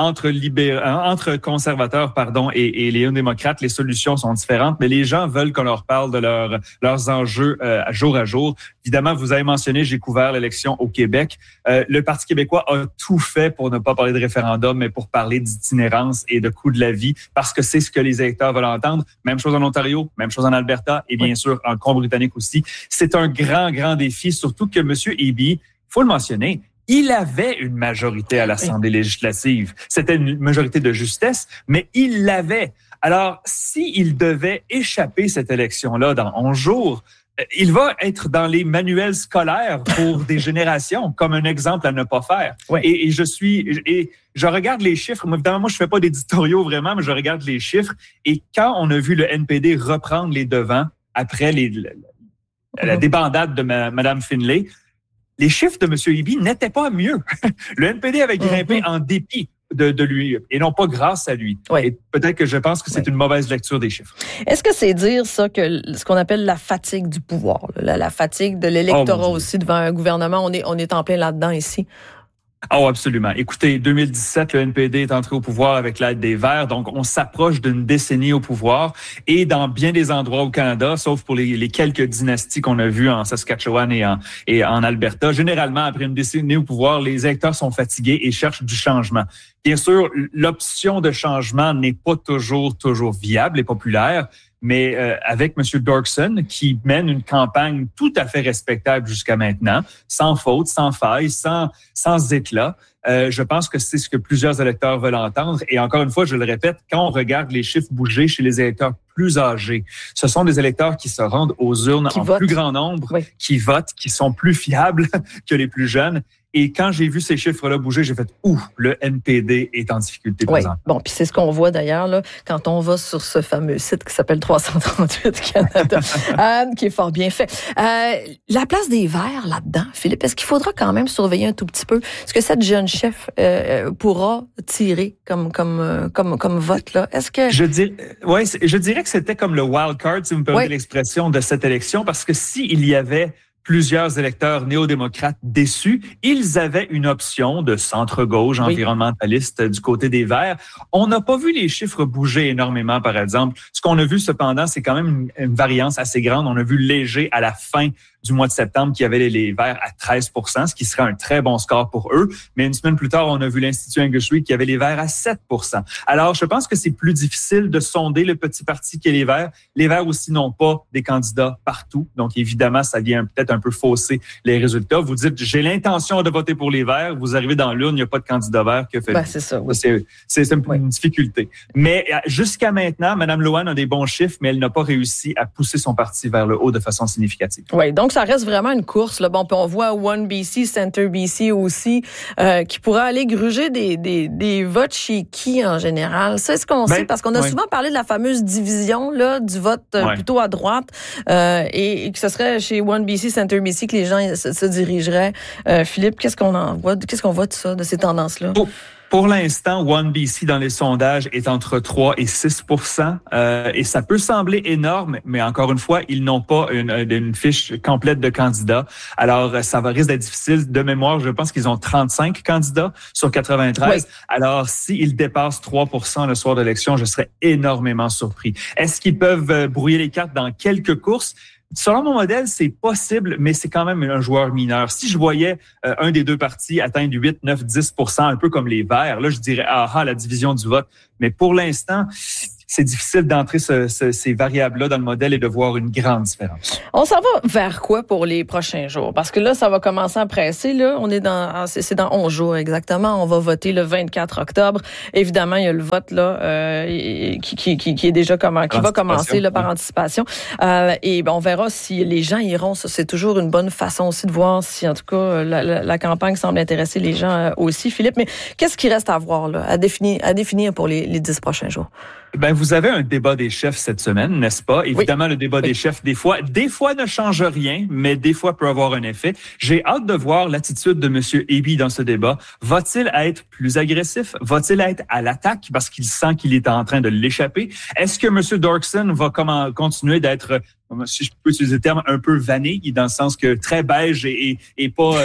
N: entre conservateurs, et les démocrates, les solutions sont différentes, mais les gens veulent qu'on leur parle de leurs enjeux jour à jour. Évidemment, vous avez mentionné, j'ai couvert l'élection au Québec. Le Parti québécois a tout fait pour ne pas parler de référendum, mais pour parler d'itinérance et de coût de la vie, parce que c'est ce que les électeurs veulent entendre. Même chose en Ontario, même chose en Alberta, et bien sûr en Colombie-Britannique aussi. C'est un grand défi, surtout que M. Eby, il faut le mentionner, il avait une majorité à l'Assemblée législative. C'était une majorité de justesse, mais il l'avait. Alors, s'il devait échapper cette élection-là dans 11 jours, il va être dans les manuels scolaires pour des générations, comme un exemple à ne pas faire. Oui. Et je regarde les chiffres. Évidemment, moi, je fais pas d'éditoriaux vraiment, mais je regarde les chiffres. Et quand on a vu le NPD reprendre les devants après la débandade de Mme Finlay, les chiffres de M. Eby n'étaient pas mieux. Le NPD avait grimpé en dépit de lui et non pas grâce à lui. Oui. Et peut-être que je pense que c'est une mauvaise lecture des chiffres.
A: Est-ce que c'est dire ça que ce qu'on appelle la fatigue du pouvoir, la fatigue de l'électorat aussi devant un gouvernement, on est en plein là-dedans ici?
N: Oh, absolument. Écoutez, 2017, le NPD est entré au pouvoir avec l'aide des Verts, donc on s'approche d'une décennie au pouvoir et dans bien des endroits au Canada, sauf pour les quelques dynasties qu'on a vues en Saskatchewan et en Alberta. Généralement, après une décennie au pouvoir, les électeurs sont fatigués et cherchent du changement. Bien sûr, l'option de changement n'est pas toujours viable et populaire, mais avec M. Dorkson, qui mène une campagne tout à fait respectable jusqu'à maintenant, sans faute, sans faille, sans éclat, je pense que c'est ce que plusieurs électeurs veulent entendre. Et encore une fois, je le répète, quand on regarde les chiffres bouger chez les électeurs plus âgés, ce sont des électeurs qui se rendent aux urnes en plus grand nombre, qui votent, qui sont plus fiables que les plus jeunes. Et quand j'ai vu ces chiffres-là bouger, j'ai fait « Ouh, le NPD est en difficulté présent. »
A: Bon, puis c'est ce qu'on voit d'ailleurs là quand on va sur ce fameux site qui s'appelle 338 Canada, qui est fort bien fait. La place des Verts là-dedans, Philippe, est-ce qu'il faudra quand même surveiller un tout petit peu ce que cette jeune chef pourra tirer comme vote là? Est-ce que
N: je dirais que c'était comme le wild card, si vous me permettez l'expression, de cette élection, parce que s'il y avait plusieurs électeurs néo-démocrates déçus, ils avaient une option de centre-gauche environnementaliste du côté des Verts. On n'a pas vu les chiffres bouger énormément, par exemple. Ce qu'on a vu, cependant, c'est quand même une variance assez grande. On a vu léger à la fin du mois de septembre qui avait les Verts à 13%, ce qui serait un très bon score pour eux. Mais une semaine plus tard, on a vu l'Institut Angus Reid qui avait les Verts à 7%. Alors, je pense que c'est plus difficile de sonder le petit parti qu'est les Verts. Les Verts aussi n'ont pas des candidats partout. Donc, évidemment, ça vient peut-être un peu fausser les résultats. Vous dites, j'ai l'intention de voter pour les Verts. Vous arrivez dans l'urne, il n'y a pas de candidat vert. Que fait
A: c'est ça. Oui.
N: C'est une difficulté. Mais jusqu'à maintenant, Mme Lohan a des bons chiffres, mais elle n'a pas réussi à pousser son parti vers le haut de façon significative.
A: Oui, donc Donc, ça reste vraiment une course. Là. Bon, puis on voit One BC, Center BC aussi, qui pourra aller gruger des votes chez qui en général? C'est ce qu'on sait, parce qu'on a souvent parlé de la fameuse division là du vote plutôt à droite, et que ce serait chez One BC, Center BC que les gens se dirigeraient. Philippe, qu'est-ce qu'on voit de ça, de ces tendances-là?
N: Pour l'instant, One BC dans les sondages est entre 3 et 6%, et ça peut sembler énorme, mais encore une fois, ils n'ont pas une fiche complète de candidats. Alors, ça va risque d'être difficile. De mémoire, je pense qu'ils ont 35 candidats sur 93. Oui. Alors, s'ils dépassent 3% le soir de l'élection, je serais énormément surpris. Est-ce qu'ils peuvent brouiller les cartes dans quelques courses? Selon mon modèle, c'est possible, mais c'est quand même un joueur mineur. Si je voyais un des deux partis atteindre 8, 9, 10%, un peu comme les Verts, là, je dirais, la division du vote. Mais pour l'instant, c'est difficile d'entrer ces variables-là dans le modèle et de voir une grande différence.
A: On s'en va vers quoi pour les prochains jours? Parce que là, ça va commencer à presser. Là, c'est dans 11 jours exactement. On va voter le 24 octobre. Évidemment, il y a le vote là qui est déjà qui va commencer là, par anticipation. Et on verra si les gens iront. Ça, c'est toujours une bonne façon aussi de voir si, en tout cas, la campagne semble intéresser les gens aussi. Philippe, mais qu'est-ce qui reste à voir là, à définir pour les 10 prochains jours?
N: Vous avez un débat des chefs cette semaine, n'est-ce pas? Évidemment, le débat des chefs, des fois ne change rien, mais des fois peut avoir un effet. J'ai hâte de voir l'attitude de M. Eby dans ce débat. Va-t-il être plus agressif? Va-t-il être à l'attaque parce qu'il sent qu'il est en train de l'échapper? Est-ce que M. Dorkson va continuer d'être, si je peux utiliser le terme, un peu vanille, dans le sens que très beige et pas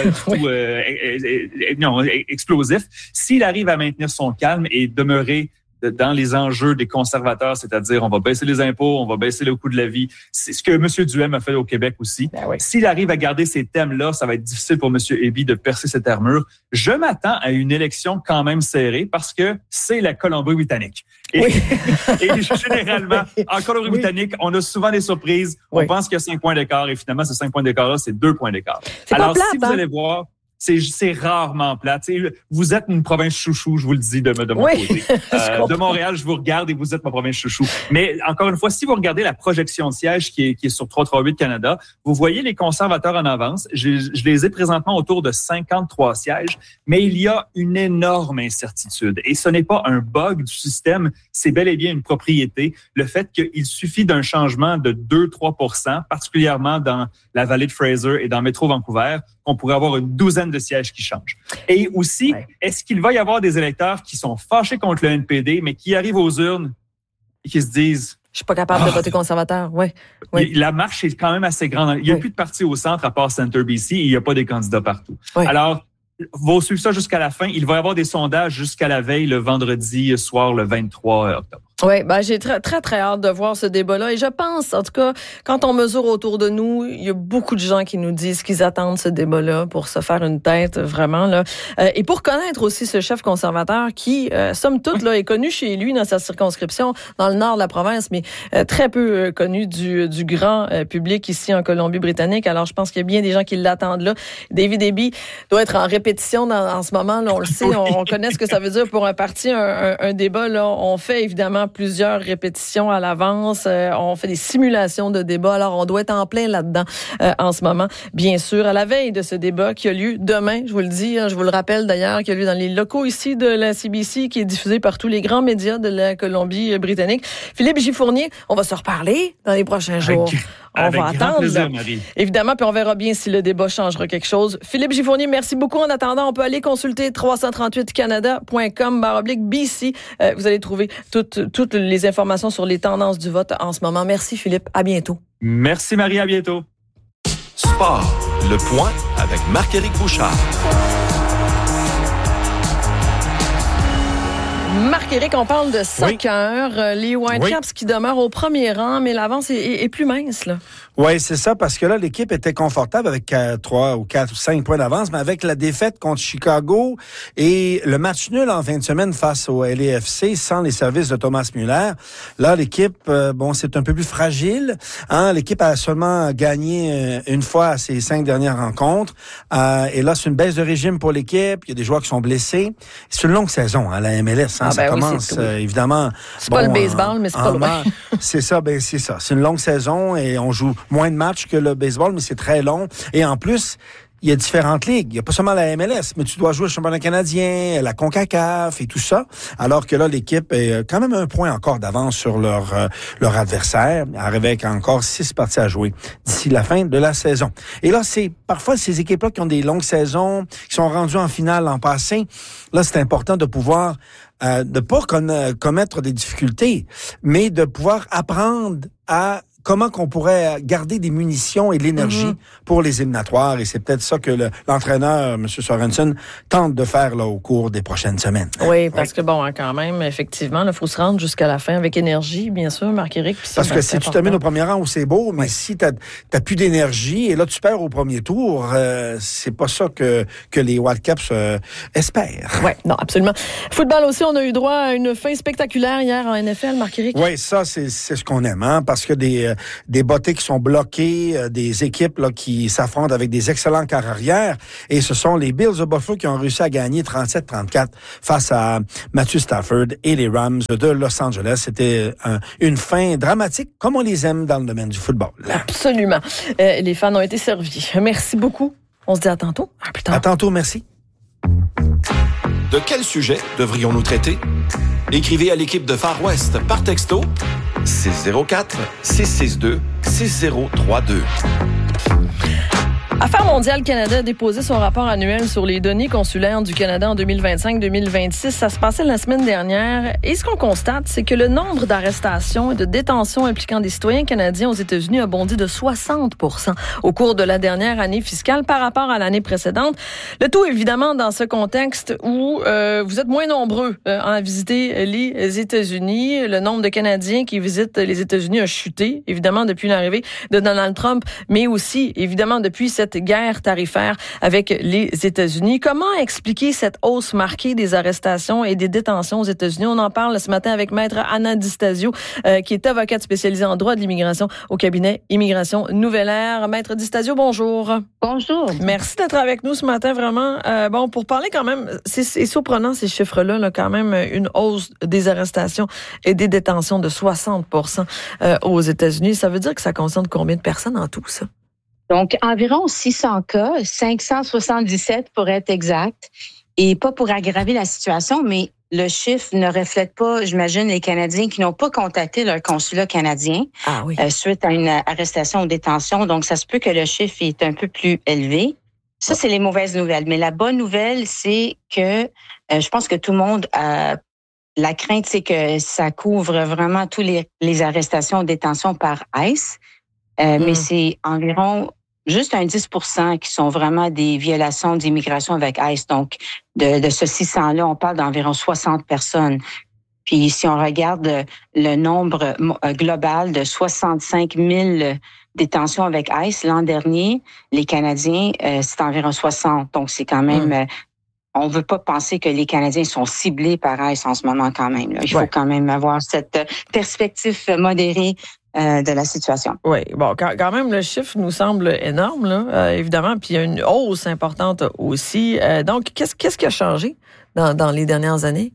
N: explosif? S'il arrive à maintenir son calme et demeurer dans les enjeux des conservateurs, c'est-à-dire on va baisser les impôts, on va baisser le coût de la vie. C'est ce que M. Duhem a fait au Québec aussi. S'il arrive à garder ces thèmes-là, ça va être difficile pour M. Eby de percer cette armure. Je m'attends à une élection quand même serrée parce que c'est la Colombie-Britannique. Et généralement, en Colombie-Britannique, on a souvent des surprises. On pense qu'il y a 5 points d'écart et finalement, ces 5 points d'écart-là, c'est 2 points d'écart. Alors, si vous allez voir... C'est rarement plate. Vous êtes une province chouchou, je vous le dis de mon côté. De Montréal, je vous regarde et vous êtes ma province chouchou. Mais encore une fois, si vous regardez la projection de sièges qui est sur 338 Canada, vous voyez les conservateurs en avance. Je les ai présentement autour de 53 sièges, mais il y a une énorme incertitude. Et ce n'est pas un bug du système, c'est bel et bien une propriété. Le fait qu'il suffit d'un changement de 2-3%, particulièrement dans la vallée de Fraser et dans Métro Vancouver, on pourrait avoir une douzaine de sièges qui changent. Et aussi, est-ce qu'il va y avoir des électeurs qui sont fâchés contre le NPD, mais qui arrivent aux urnes et qui se disent...
A: Je suis pas capable de voter conservateur, oui.
N: La marche est quand même assez grande. Il n'y a plus de partis au centre à part Center BC et il n'y a pas des candidats partout. Alors, va suivre ça jusqu'à la fin. Il va y avoir des sondages jusqu'à la veille, le vendredi soir, le 23 octobre.
A: Oui, j'ai très, très, très hâte de voir ce débat-là. Et je pense, en tout cas, quand on mesure autour de nous, il y a beaucoup de gens qui nous disent qu'ils attendent ce débat-là pour se faire une tête, vraiment, là. Et pour connaître aussi ce chef conservateur qui, somme toute, là, est connu chez lui dans sa circonscription, dans le nord de la province, mais très peu connu du grand public ici en Colombie-Britannique. Alors, je pense qu'il y a bien des gens qui l'attendent là. David Eby doit être en répétition en ce moment, là, on le sait, on connaît ce que ça veut dire pour un parti, un débat, là. On fait évidemment plusieurs répétitions à l'avance. On fait des simulations de débats. Alors, on doit être en plein là-dedans en ce moment. Bien sûr, à la veille de ce débat qui a lieu demain, je vous le dis, je vous le rappelle d'ailleurs, qui a lieu dans les locaux ici de la CBC, qui est diffusé par tous les grands médias de la Colombie-Britannique. Philippe J. Fournier, on va se reparler dans les prochains jours. On va attendre. Plaisir, Marie. Évidemment, puis on verra bien si le débat changera quelque chose. Philippe J. Fournier, merci beaucoup. En attendant, on peut aller consulter 338canada.com/BC. Vous allez trouver toutes les informations sur les tendances du vote en ce moment. Merci, Philippe. À bientôt.
N: Merci, Marie. À bientôt.
C: Sport. Le point avec Marc-Éric Bouchard.
A: Marc-Éric, on parle de soccer. Les Whitecaps qui demeurent au premier rang, mais l'avance est plus mince, là.
E: Oui, c'est ça, parce que là, l'équipe était confortable avec 3 ou 4 ou 5 points d'avance, mais avec la défaite contre Chicago et le match nul en fin de semaine face au LAFC sans les services de Thomas Müller, là, l'équipe, c'est un peu plus fragile. L'équipe a seulement gagné une fois à ses 5 dernières rencontres. Et là, c'est une baisse de régime pour l'équipe. Il y a des joueurs qui sont blessés. C'est une longue saison, la MLS. Ça commence, évidemment.
A: C'est pas le baseball, mais c'est pas loin.
E: C'est ça, c'est ça. C'est une longue saison et on joue moins de matchs que le baseball, mais c'est très long. Et en plus, il y a différentes ligues. Il n'y a pas seulement la MLS, mais tu dois jouer le championnat canadien, la CONCACAF et tout ça. Alors que là, l'équipe est quand même un point encore d'avance sur leur adversaire, avec encore 6 parties à jouer d'ici la fin de la saison. Et là, c'est parfois ces équipes-là qui ont des longues saisons, qui sont rendues en finale l'an passé. Là, c'est important de pouvoir de pas commettre des difficultés, mais de pouvoir apprendre à comment qu'on pourrait garder des munitions et de l'énergie pour les éliminatoires. Et c'est peut-être ça que l'entraîneur, M. Sorensen, tente de faire là au cours des prochaines semaines.
A: Oui, parce que bon, quand même, effectivement, il faut se rendre jusqu'à la fin avec énergie, bien sûr, Marc-Éric.
E: Parce que si tu termines au premier rang, c'est beau, mais si t'as plus d'énergie et là tu perds au premier tour, c'est pas ça que les Whitecaps espèrent.
A: Oui, non, absolument. Football aussi, on a eu droit à une fin spectaculaire hier en NFL, Marc-Éric.
E: Oui, ça, c'est ce qu'on aime, hein, parce que des bottées qui sont bloquées, des équipes là, qui s'affrontent avec des excellents quarts arrière. Et ce sont les Bills de Buffalo qui ont réussi à gagner 37-34 face à Matthew Stafford et les Rams de Los Angeles. C'était une fin dramatique, comme on les aime dans le domaine du football.
A: Absolument. Les fans ont été servis. Merci beaucoup. On se dit à tantôt. À plus tard.
E: À tantôt, merci.
C: De quel sujet devrions-nous traiter? Écrivez à l'équipe de Far West par texto 604-662-6032.
A: Affaires mondiales Canada a déposé son rapport annuel sur les données consulaires du Canada en 2025-2026. Ça se passait la semaine dernière. Et ce qu'on constate, c'est que le nombre d'arrestations et de détentions impliquant des citoyens canadiens aux États-Unis a bondi de 60% au cours de la dernière année fiscale par rapport à l'année précédente. Le tout, évidemment, dans ce contexte où vous êtes moins nombreux à visiter les États-Unis. Le nombre de Canadiens qui visitent les États-Unis a chuté, évidemment, depuis l'arrivée de Donald Trump, mais aussi, évidemment, depuis cette guerre tarifaire avec les États-Unis. Comment expliquer cette hausse marquée des arrestations et des détentions aux États-Unis? On en parle ce matin avec Maître Anna Distasio, qui est avocate spécialisée en droit de l'immigration au cabinet Immigration Nouvelle Ère. Maître Distasio, bonjour.
O: Bonjour.
A: Merci d'être avec nous ce matin, vraiment. Bon, pour parler quand même, c'est surprenant ces chiffres-là, là, quand même une hausse des arrestations et des détentions de 60% aux États-Unis. Ça veut dire que ça concerne combien de personnes en tout, ça?
O: Donc, environ 600 cas, 577 pour être exact. Et pas pour aggraver la situation, mais le chiffre ne reflète pas, j'imagine, les Canadiens qui n'ont pas contacté leur consulat canadien suite à une arrestation ou détention. Donc, ça se peut que le chiffre est un peu plus élevé. Ça, c'est les mauvaises nouvelles. Mais la bonne nouvelle, c'est que je pense que tout le monde a... La crainte, c'est que ça couvre vraiment tous les arrestations ou détentions par ICE. Mais c'est environ juste un 10% qui sont vraiment des violations d'immigration avec ICE. Donc, de ce 600-là, on parle d'environ 60 personnes. Puis, si on regarde le nombre global de 65 000 détentions avec ICE l'an dernier, les Canadiens, c'est environ 60. Donc, c'est quand même... On veut pas penser que les Canadiens sont ciblés par ICE en ce moment quand même. Là. Il faut quand même avoir cette perspective modérée de la situation.
A: Oui, bon, quand même, le chiffre nous semble énorme, là, évidemment, puis il y a une hausse importante aussi. Donc, qu'est-ce qui a changé dans les dernières années?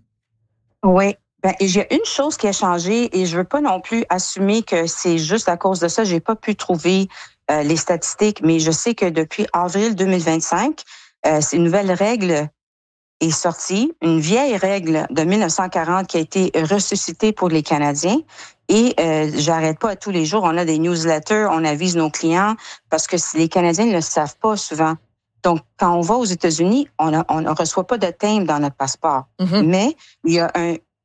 O: Oui, il y a une chose qui a changé et je veux pas non plus assumer que c'est juste à cause de ça. J'ai pas pu trouver les statistiques, mais je sais que depuis avril 2025, c'est une nouvelle règle est sortie, une vieille règle de 1940 qui a été ressuscitée pour les Canadiens. Et j'arrête pas à tous les jours, on a des newsletters, on avise nos clients parce que les Canadiens ne le savent pas souvent. Donc, quand on va aux États-Unis, on ne reçoit pas de timbre dans notre passeport. Mais il y a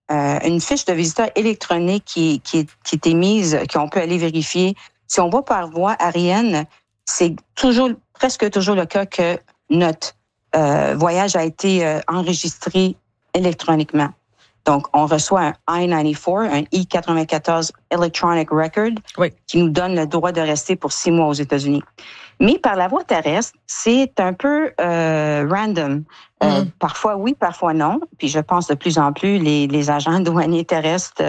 O: une fiche de visiteur électronique qui est émise, qu'on peut aller vérifier. Si on va par voie aérienne, c'est presque toujours le cas que notre voyage a été enregistré électroniquement. Donc, on reçoit un I-94, un I-94 Electronic Record, qui nous donne le droit de rester pour 6 mois aux États-Unis. Mais par la voie terrestre, c'est un peu random. Parfois oui, parfois non. Puis je pense de plus en plus, les agents douaniers terrestres,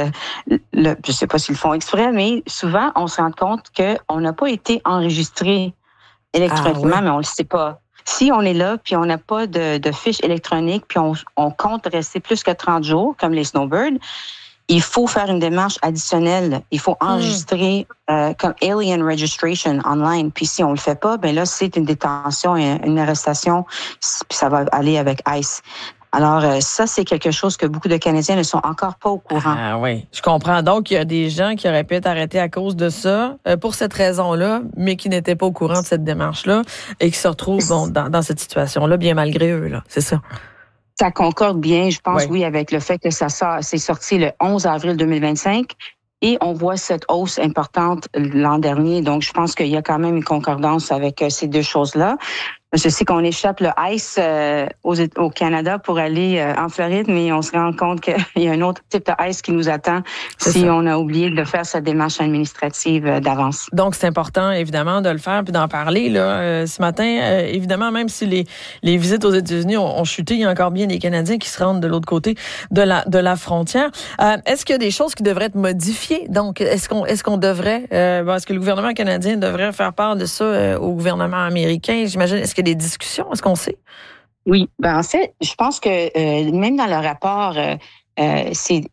O: je sais pas s'ils le font exprès, mais souvent, on se rend compte qu'on n'a pas été enregistré électroniquement, mais on le sait pas. Si on est là, puis on n'a pas de fiche électronique, puis on compte rester plus que 30 jours, comme les snowbirds, il faut faire une démarche additionnelle. Il faut enregistrer comme Alien Registration online. Puis si on le fait pas, ben là, c'est une détention et une arrestation, puis ça va aller avec ICE. Alors, ça, c'est quelque chose que beaucoup de Canadiens ne sont encore pas au courant.
A: Ah oui, je comprends. Donc, il y a des gens qui auraient pu être arrêtés à cause de ça, pour cette raison-là, mais qui n'étaient pas au courant de cette démarche-là et qui se retrouvent dans cette situation-là, bien malgré eux, là. C'est ça.
O: Ça concorde bien, je pense, oui, avec le fait que c'est sorti le 11 avril 2025 et on voit cette hausse importante l'an dernier. Donc, je pense qu'il y a quand même une concordance avec ces deux choses-là. Je sais qu'on échappe le ICE au Canada pour aller en Floride, mais on se rend compte qu'il y a un autre type de ICE qui nous attend on a oublié de faire cette démarche administrative d'avance.
A: Donc, c'est important, évidemment, de le faire puis d'en parler. Là, ce matin, évidemment, même si les visites aux États-Unis ont chuté, il y a encore bien des Canadiens qui se rendent de l'autre côté de la frontière. Est-ce qu'il y a des choses qui devraient être modifiées? Donc, est-ce qu'on devrait, est-ce que le gouvernement canadien devrait faire part de ça au gouvernement américain? J'imagine, est-ce qu'il y a des discussions? Est-ce qu'on sait?
O: Oui. En fait, je pense que même dans le rapport, ils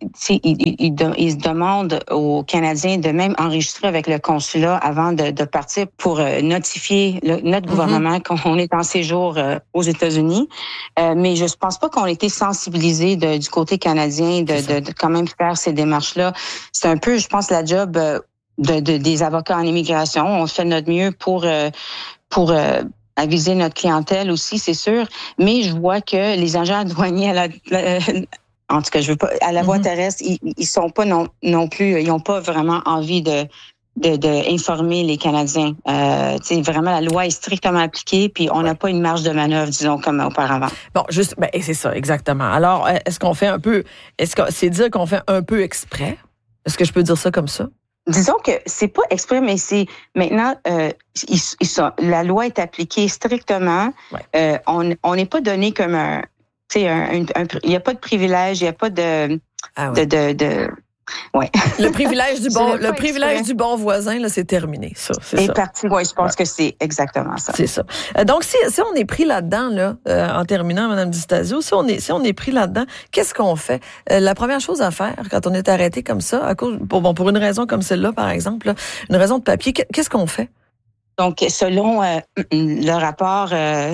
O: se demandent aux Canadiens de même enregistrer avec le consulat avant de partir pour notifier notre gouvernement qu'on est en séjour aux États-Unis. Mais je ne pense pas qu'on a été sensibilisés du côté canadien de quand même faire ces démarches-là. C'est un peu, je pense, la job des avocats en immigration. On fait notre mieux pour aviser notre clientèle aussi, c'est sûr. Mais je vois que les agents douaniers en tout cas, je veux pas à la voie terrestre, ils sont pas non plus, ils ont pas vraiment envie de informer les Canadiens. Vraiment, la loi est strictement appliquée, puis on n'a pas une marge de manœuvre, disons, comme auparavant.
A: Bon, juste, c'est ça, exactement. Alors, est-ce que c'est dire qu'on fait un peu exprès? Est-ce que je peux dire ça comme ça?
O: Disons que c'est pas exprès, mais c'est maintenant la loi est appliquée strictement. Ouais. On n'est pas donné comme il n'y a pas de privilège, il n'y a pas de ouais.
A: Le privilège du bon voisin, là, c'est terminé. Ça, c'est ça.
O: Parti. Oui, je pense que c'est exactement ça.
A: C'est ça. Donc, si on est pris là-dedans, là, en terminant, Mme Di Stasio, si on est pris là-dedans, qu'est-ce qu'on fait? La première chose à faire quand on est arrêté comme ça, pour une raison comme celle-là, par exemple, là, une raison de papier, qu'est-ce qu'on fait?
O: Donc, selon le rapport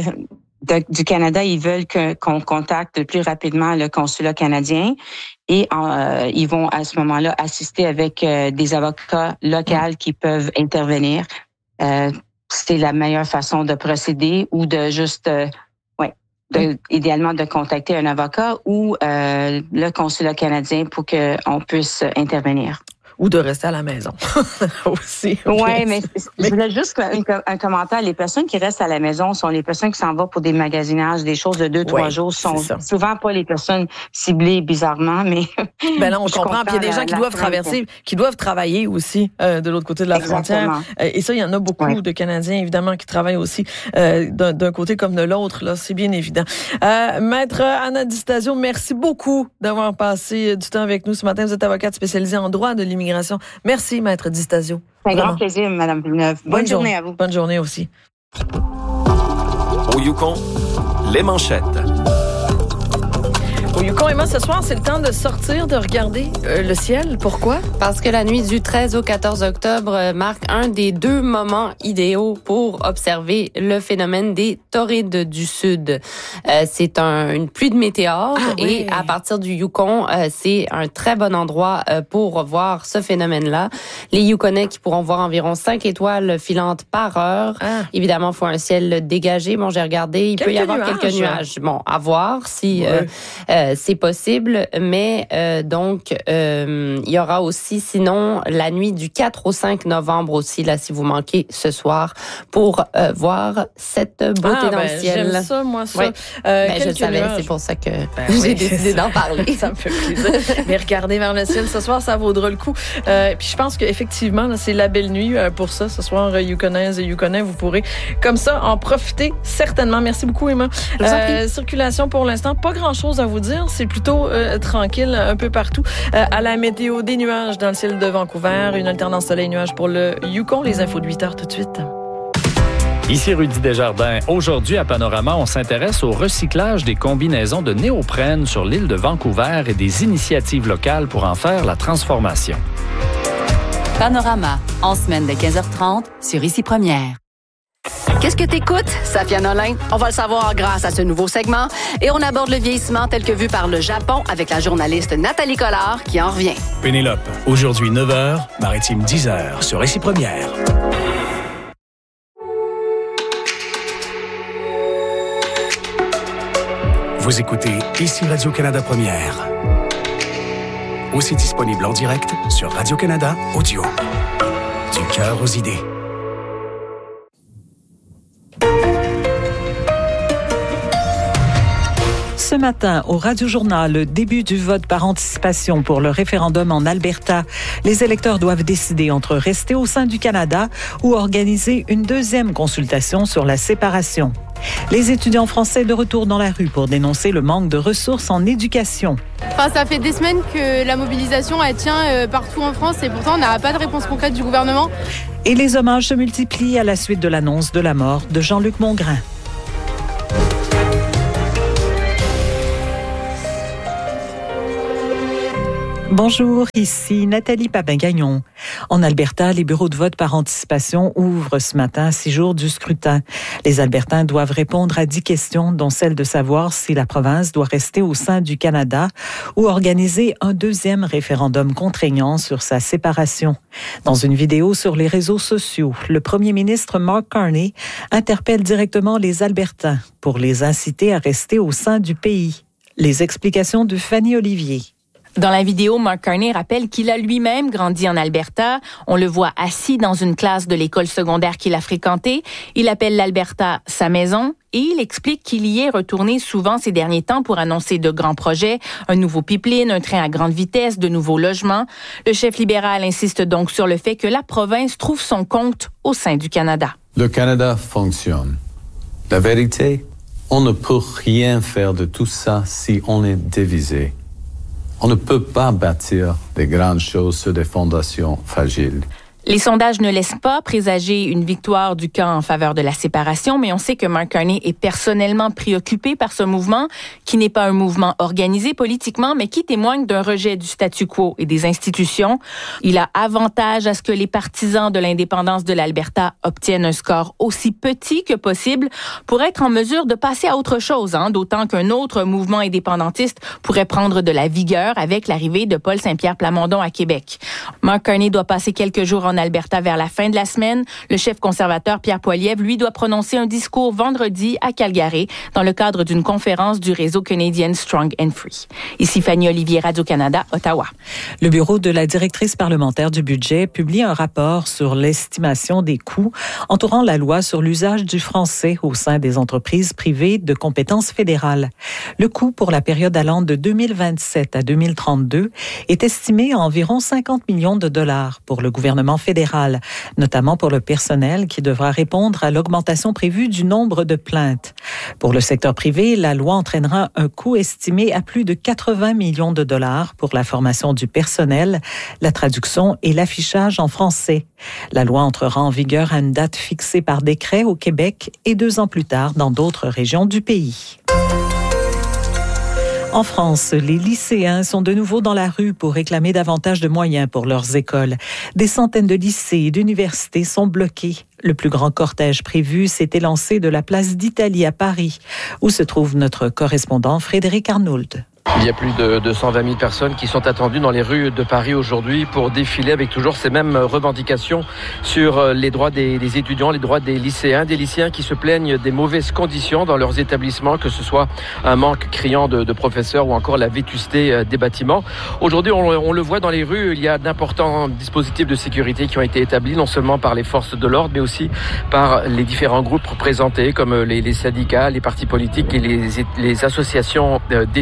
O: du Canada, ils veulent qu'on contacte le plus rapidement le consulat canadien et ils vont à ce moment-là assister avec des avocats locaux qui peuvent intervenir. C'est la meilleure façon de procéder ou de juste, idéalement de contacter un avocat ou le consulat canadien pour qu'on puisse intervenir.
A: Ou de rester à la maison aussi.
O: Oui, mais je voulais juste un commentaire. Les personnes qui restent à la maison sont les personnes qui s'en vont pour des magasinages, des choses de 2-3 jours. Sont souvent pas les personnes ciblées bizarrement, mais...
A: Là, on comprend. Puis il y a des gens qui doivent traverser, qui doivent travailler aussi de l'autre côté de la frontière. Et ça, il y en a beaucoup de Canadiens, évidemment, qui travaillent aussi d'un côté comme de l'autre. Là, c'est bien évident. Maître Anna Di Stasio, merci beaucoup d'avoir passé du temps avec nous ce matin. Vous êtes avocate spécialisée en droit de l'immigration. Merci, Maître Di Stasio.
O: C'est un grand plaisir, Mme Villeneuve. Bonne journée à vous.
A: Bonne journée aussi.
C: Au Yukon, les manchettes.
A: Au Yukon, Emma, ce soir, c'est le temps de sortir, de regarder le ciel. Pourquoi?
B: Parce que la nuit du 13 au 14 octobre marque un des 2 moments idéaux pour observer le phénomène des torrides du Sud. C'est une pluie de météores et à partir du Yukon, c'est un très bon endroit pour voir ce phénomène-là. Les Yukonais qui pourront voir environ 5 étoiles filantes par heure. Évidemment, il faut un ciel dégagé. Bon, j'ai regardé, il peut y avoir quelques nuages. Bon, à voir si... c'est possible, mais donc il y aura aussi sinon la nuit du 4 au 5 novembre aussi, là, si vous manquez ce soir, pour voir cette beauté dans le ciel.
A: J'aime ça, moi, ça.
B: Oui. Je le savais, c'est pour ça que j'ai décidé d'en parler.
A: Ça me fait plaisir. Mais regardez vers le ciel ce soir, ça vaudra le coup. Puis je pense qu'effectivement, là, c'est la belle nuit pour ça. Ce soir, Yukonaises et Yukonais, vous pourrez comme ça en profiter certainement. Merci beaucoup, Emma. Circulation pour l'instant, pas grand-chose à vous dire. C'est plutôt tranquille un peu partout. À la météo, des nuages dans le ciel de Vancouver, une alternance soleil-nuage pour le Yukon. Les infos de 8 heures tout de suite.
P: Ici Rudy Desjardins. Aujourd'hui à Panorama, on s'intéresse au recyclage des combinaisons de néoprène sur l'île de Vancouver et des initiatives locales pour en faire la transformation.
Q: Panorama, en semaine de 15h30 sur Ici Première.
R: Qu'est-ce que t'écoutes, Safia Nolin? On va le savoir grâce à ce nouveau segment. Et on aborde le vieillissement tel que vu par le Japon avec la journaliste Nathalie Collard qui en revient.
S: Pénélope, aujourd'hui 9h, Maritime 10h sur Ici Première. Vous écoutez Ici Radio-Canada Première. Aussi disponible en direct sur Radio-Canada Audio. Du cœur aux idées.
T: Ce matin, au Radio-Journal, le début du vote par anticipation pour le référendum en Alberta. Les électeurs doivent décider entre rester au sein du Canada ou organiser une deuxième consultation sur la séparation. Les étudiants français de retour dans la rue pour dénoncer le manque de ressources en éducation.
U: Ça fait des semaines que la mobilisation elle tient partout en France et pourtant on n'a pas de réponse concrète du gouvernement.
T: Et les hommages se multiplient à la suite de l'annonce de la mort de Jean-Luc Mongrain. Bonjour, ici Nathalie Papin-Gagnon. En Alberta, les bureaux de vote par anticipation ouvrent ce matin à 6 jours du scrutin. Les Albertains doivent répondre à 10 questions, dont celle de savoir si la province doit rester au sein du Canada ou organiser un deuxième référendum contraignant sur sa séparation. Dans une vidéo sur les réseaux sociaux, le premier ministre Mark Carney interpelle directement les Albertains pour les inciter à rester au sein du pays. Les explications de Fanny Olivier.
F: Dans la vidéo, Mark Carney rappelle qu'il a lui-même grandi en Alberta. On le voit assis dans une classe de l'école secondaire qu'il a fréquentée. Il appelle l'Alberta sa maison et il explique qu'il y est retourné souvent ces derniers temps pour annoncer de grands projets, un nouveau pipeline, un train à grande vitesse, de nouveaux logements. Le chef libéral insiste donc sur le fait que la province trouve son compte au sein du Canada.
V: Le Canada fonctionne. La vérité, on ne peut rien faire de tout ça si on est divisé. On ne peut pas bâtir des grandes choses sur des fondations fragiles.
F: Les sondages ne laissent pas présager une victoire du camp en faveur de la séparation, mais on sait que Mark Carney est personnellement préoccupé par ce mouvement, qui n'est pas un mouvement organisé politiquement, mais qui témoigne d'un rejet du statu quo et des institutions. Il a avantage à ce que les partisans de l'indépendance de l'Alberta obtiennent un score aussi petit que possible pour être en mesure de passer à autre chose, d'autant qu'un autre mouvement indépendantiste pourrait prendre de la vigueur avec l'arrivée de Paul Saint-Pierre Plamondon à Québec. Mark Carney doit passer quelques jours en Alberta vers la fin de la semaine. Le chef conservateur Pierre Poilievre, lui, doit prononcer un discours vendredi à Calgary dans le cadre d'une conférence du réseau canadien Strong and Free. Ici Fanny Olivier, Radio-Canada, Ottawa.
T: Le bureau de la directrice parlementaire du budget publie un rapport sur l'estimation des coûts entourant la loi sur l'usage du français au sein des entreprises privées de compétences fédérales. Le coût pour la période allant de 2027 à 2032 est estimé à environ 50 millions de dollars pour le gouvernement fédéral, notamment pour le personnel qui devra répondre à l'augmentation prévue du nombre de plaintes. Pour le secteur privé, la loi entraînera un coût estimé à plus de 80 millions de dollars pour la formation du personnel, la traduction et l'affichage en français. La loi entrera en vigueur à une date fixée par décret au Québec et 2 ans plus tard dans d'autres régions du pays. En France, les lycéens sont de nouveau dans la rue pour réclamer davantage de moyens pour leurs écoles. Des centaines de lycées et d'universités sont bloqués. Le plus grand cortège prévu s'est élancé de la place d'Italie à Paris, où se trouve notre correspondant Frédéric Arnould.
W: Il y a plus de 220 000 personnes qui sont attendues dans les rues de Paris aujourd'hui pour défiler avec toujours ces mêmes revendications sur les droits des étudiants, les droits des lycéens qui se plaignent des mauvaises conditions dans leurs établissements, que ce soit un manque criant de professeurs ou encore la vétusté des bâtiments. Aujourd'hui, on le voit dans les rues, il y a d'importants dispositifs de sécurité qui ont été établis, non seulement par les forces de l'ordre, mais aussi par les différents groupes représentés, comme les syndicats, les partis politiques et les associations d'étudiants.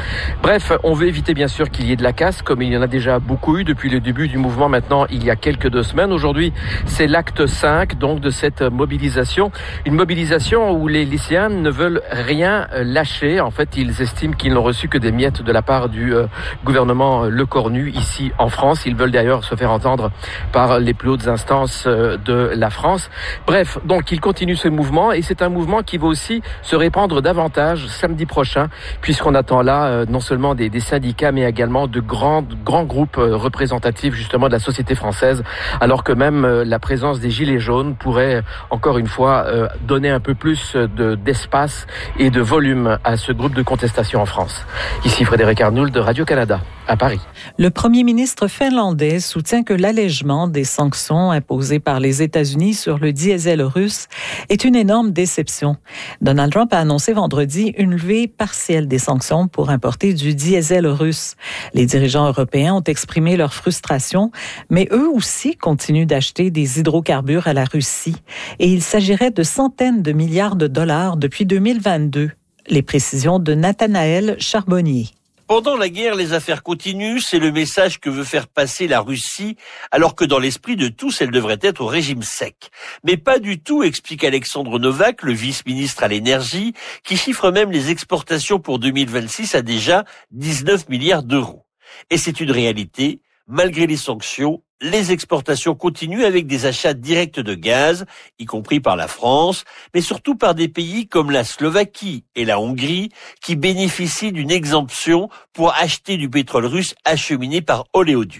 W: Bref, on veut éviter bien sûr qu'il y ait de la casse, comme il y en a déjà beaucoup eu depuis le début du mouvement maintenant, il y a quelques 2 semaines. Aujourd'hui, c'est l'acte 5 donc de cette mobilisation. Une mobilisation où les lycéens ne veulent rien lâcher. En fait, ils estiment qu'ils n'ont reçu que des miettes de la part du gouvernement Lecornu ici en France. Ils veulent d'ailleurs se faire entendre par les plus hautes instances de la France. Bref, donc ils continuent ce mouvement et c'est un mouvement qui va aussi se répandre davantage samedi prochain, puisqu'on attend là non seulement des syndicats, mais également de grands groupes représentatifs justement de la société française, alors que même la présence des Gilets jaunes pourrait encore une fois donner un peu plus d'espace et de volume à ce groupe de contestation en France. Ici Frédéric Arnould de Radio-Canada, à Paris.
T: Le premier ministre finlandais soutient que l'allègement des sanctions imposées par les États-Unis sur le diesel russe est une énorme déception. Donald Trump a annoncé vendredi une levée partielle des sanctions pour importer du diesel russe. Les dirigeants européens ont exprimé leur frustration, mais eux aussi continuent d'acheter des hydrocarbures à la Russie. Et il s'agirait de centaines de milliards de dollars depuis 2022. Les précisions de Nathanaël Charbonnier.
D: Pendant la guerre, les affaires continuent, c'est le message que veut faire passer la Russie, alors que dans l'esprit de tous, elle devrait être au régime sec. Mais pas du tout, explique Alexandre Novak, le vice-ministre à l'énergie, qui chiffre même les exportations pour 2026 à déjà 19 milliards d'euros. Et c'est une réalité, malgré les sanctions, les exportations continuent avec des achats directs de gaz, y compris par la France, mais surtout par des pays comme la Slovaquie et la Hongrie, qui bénéficient d'une exemption pour acheter du pétrole russe acheminé par oléoduc.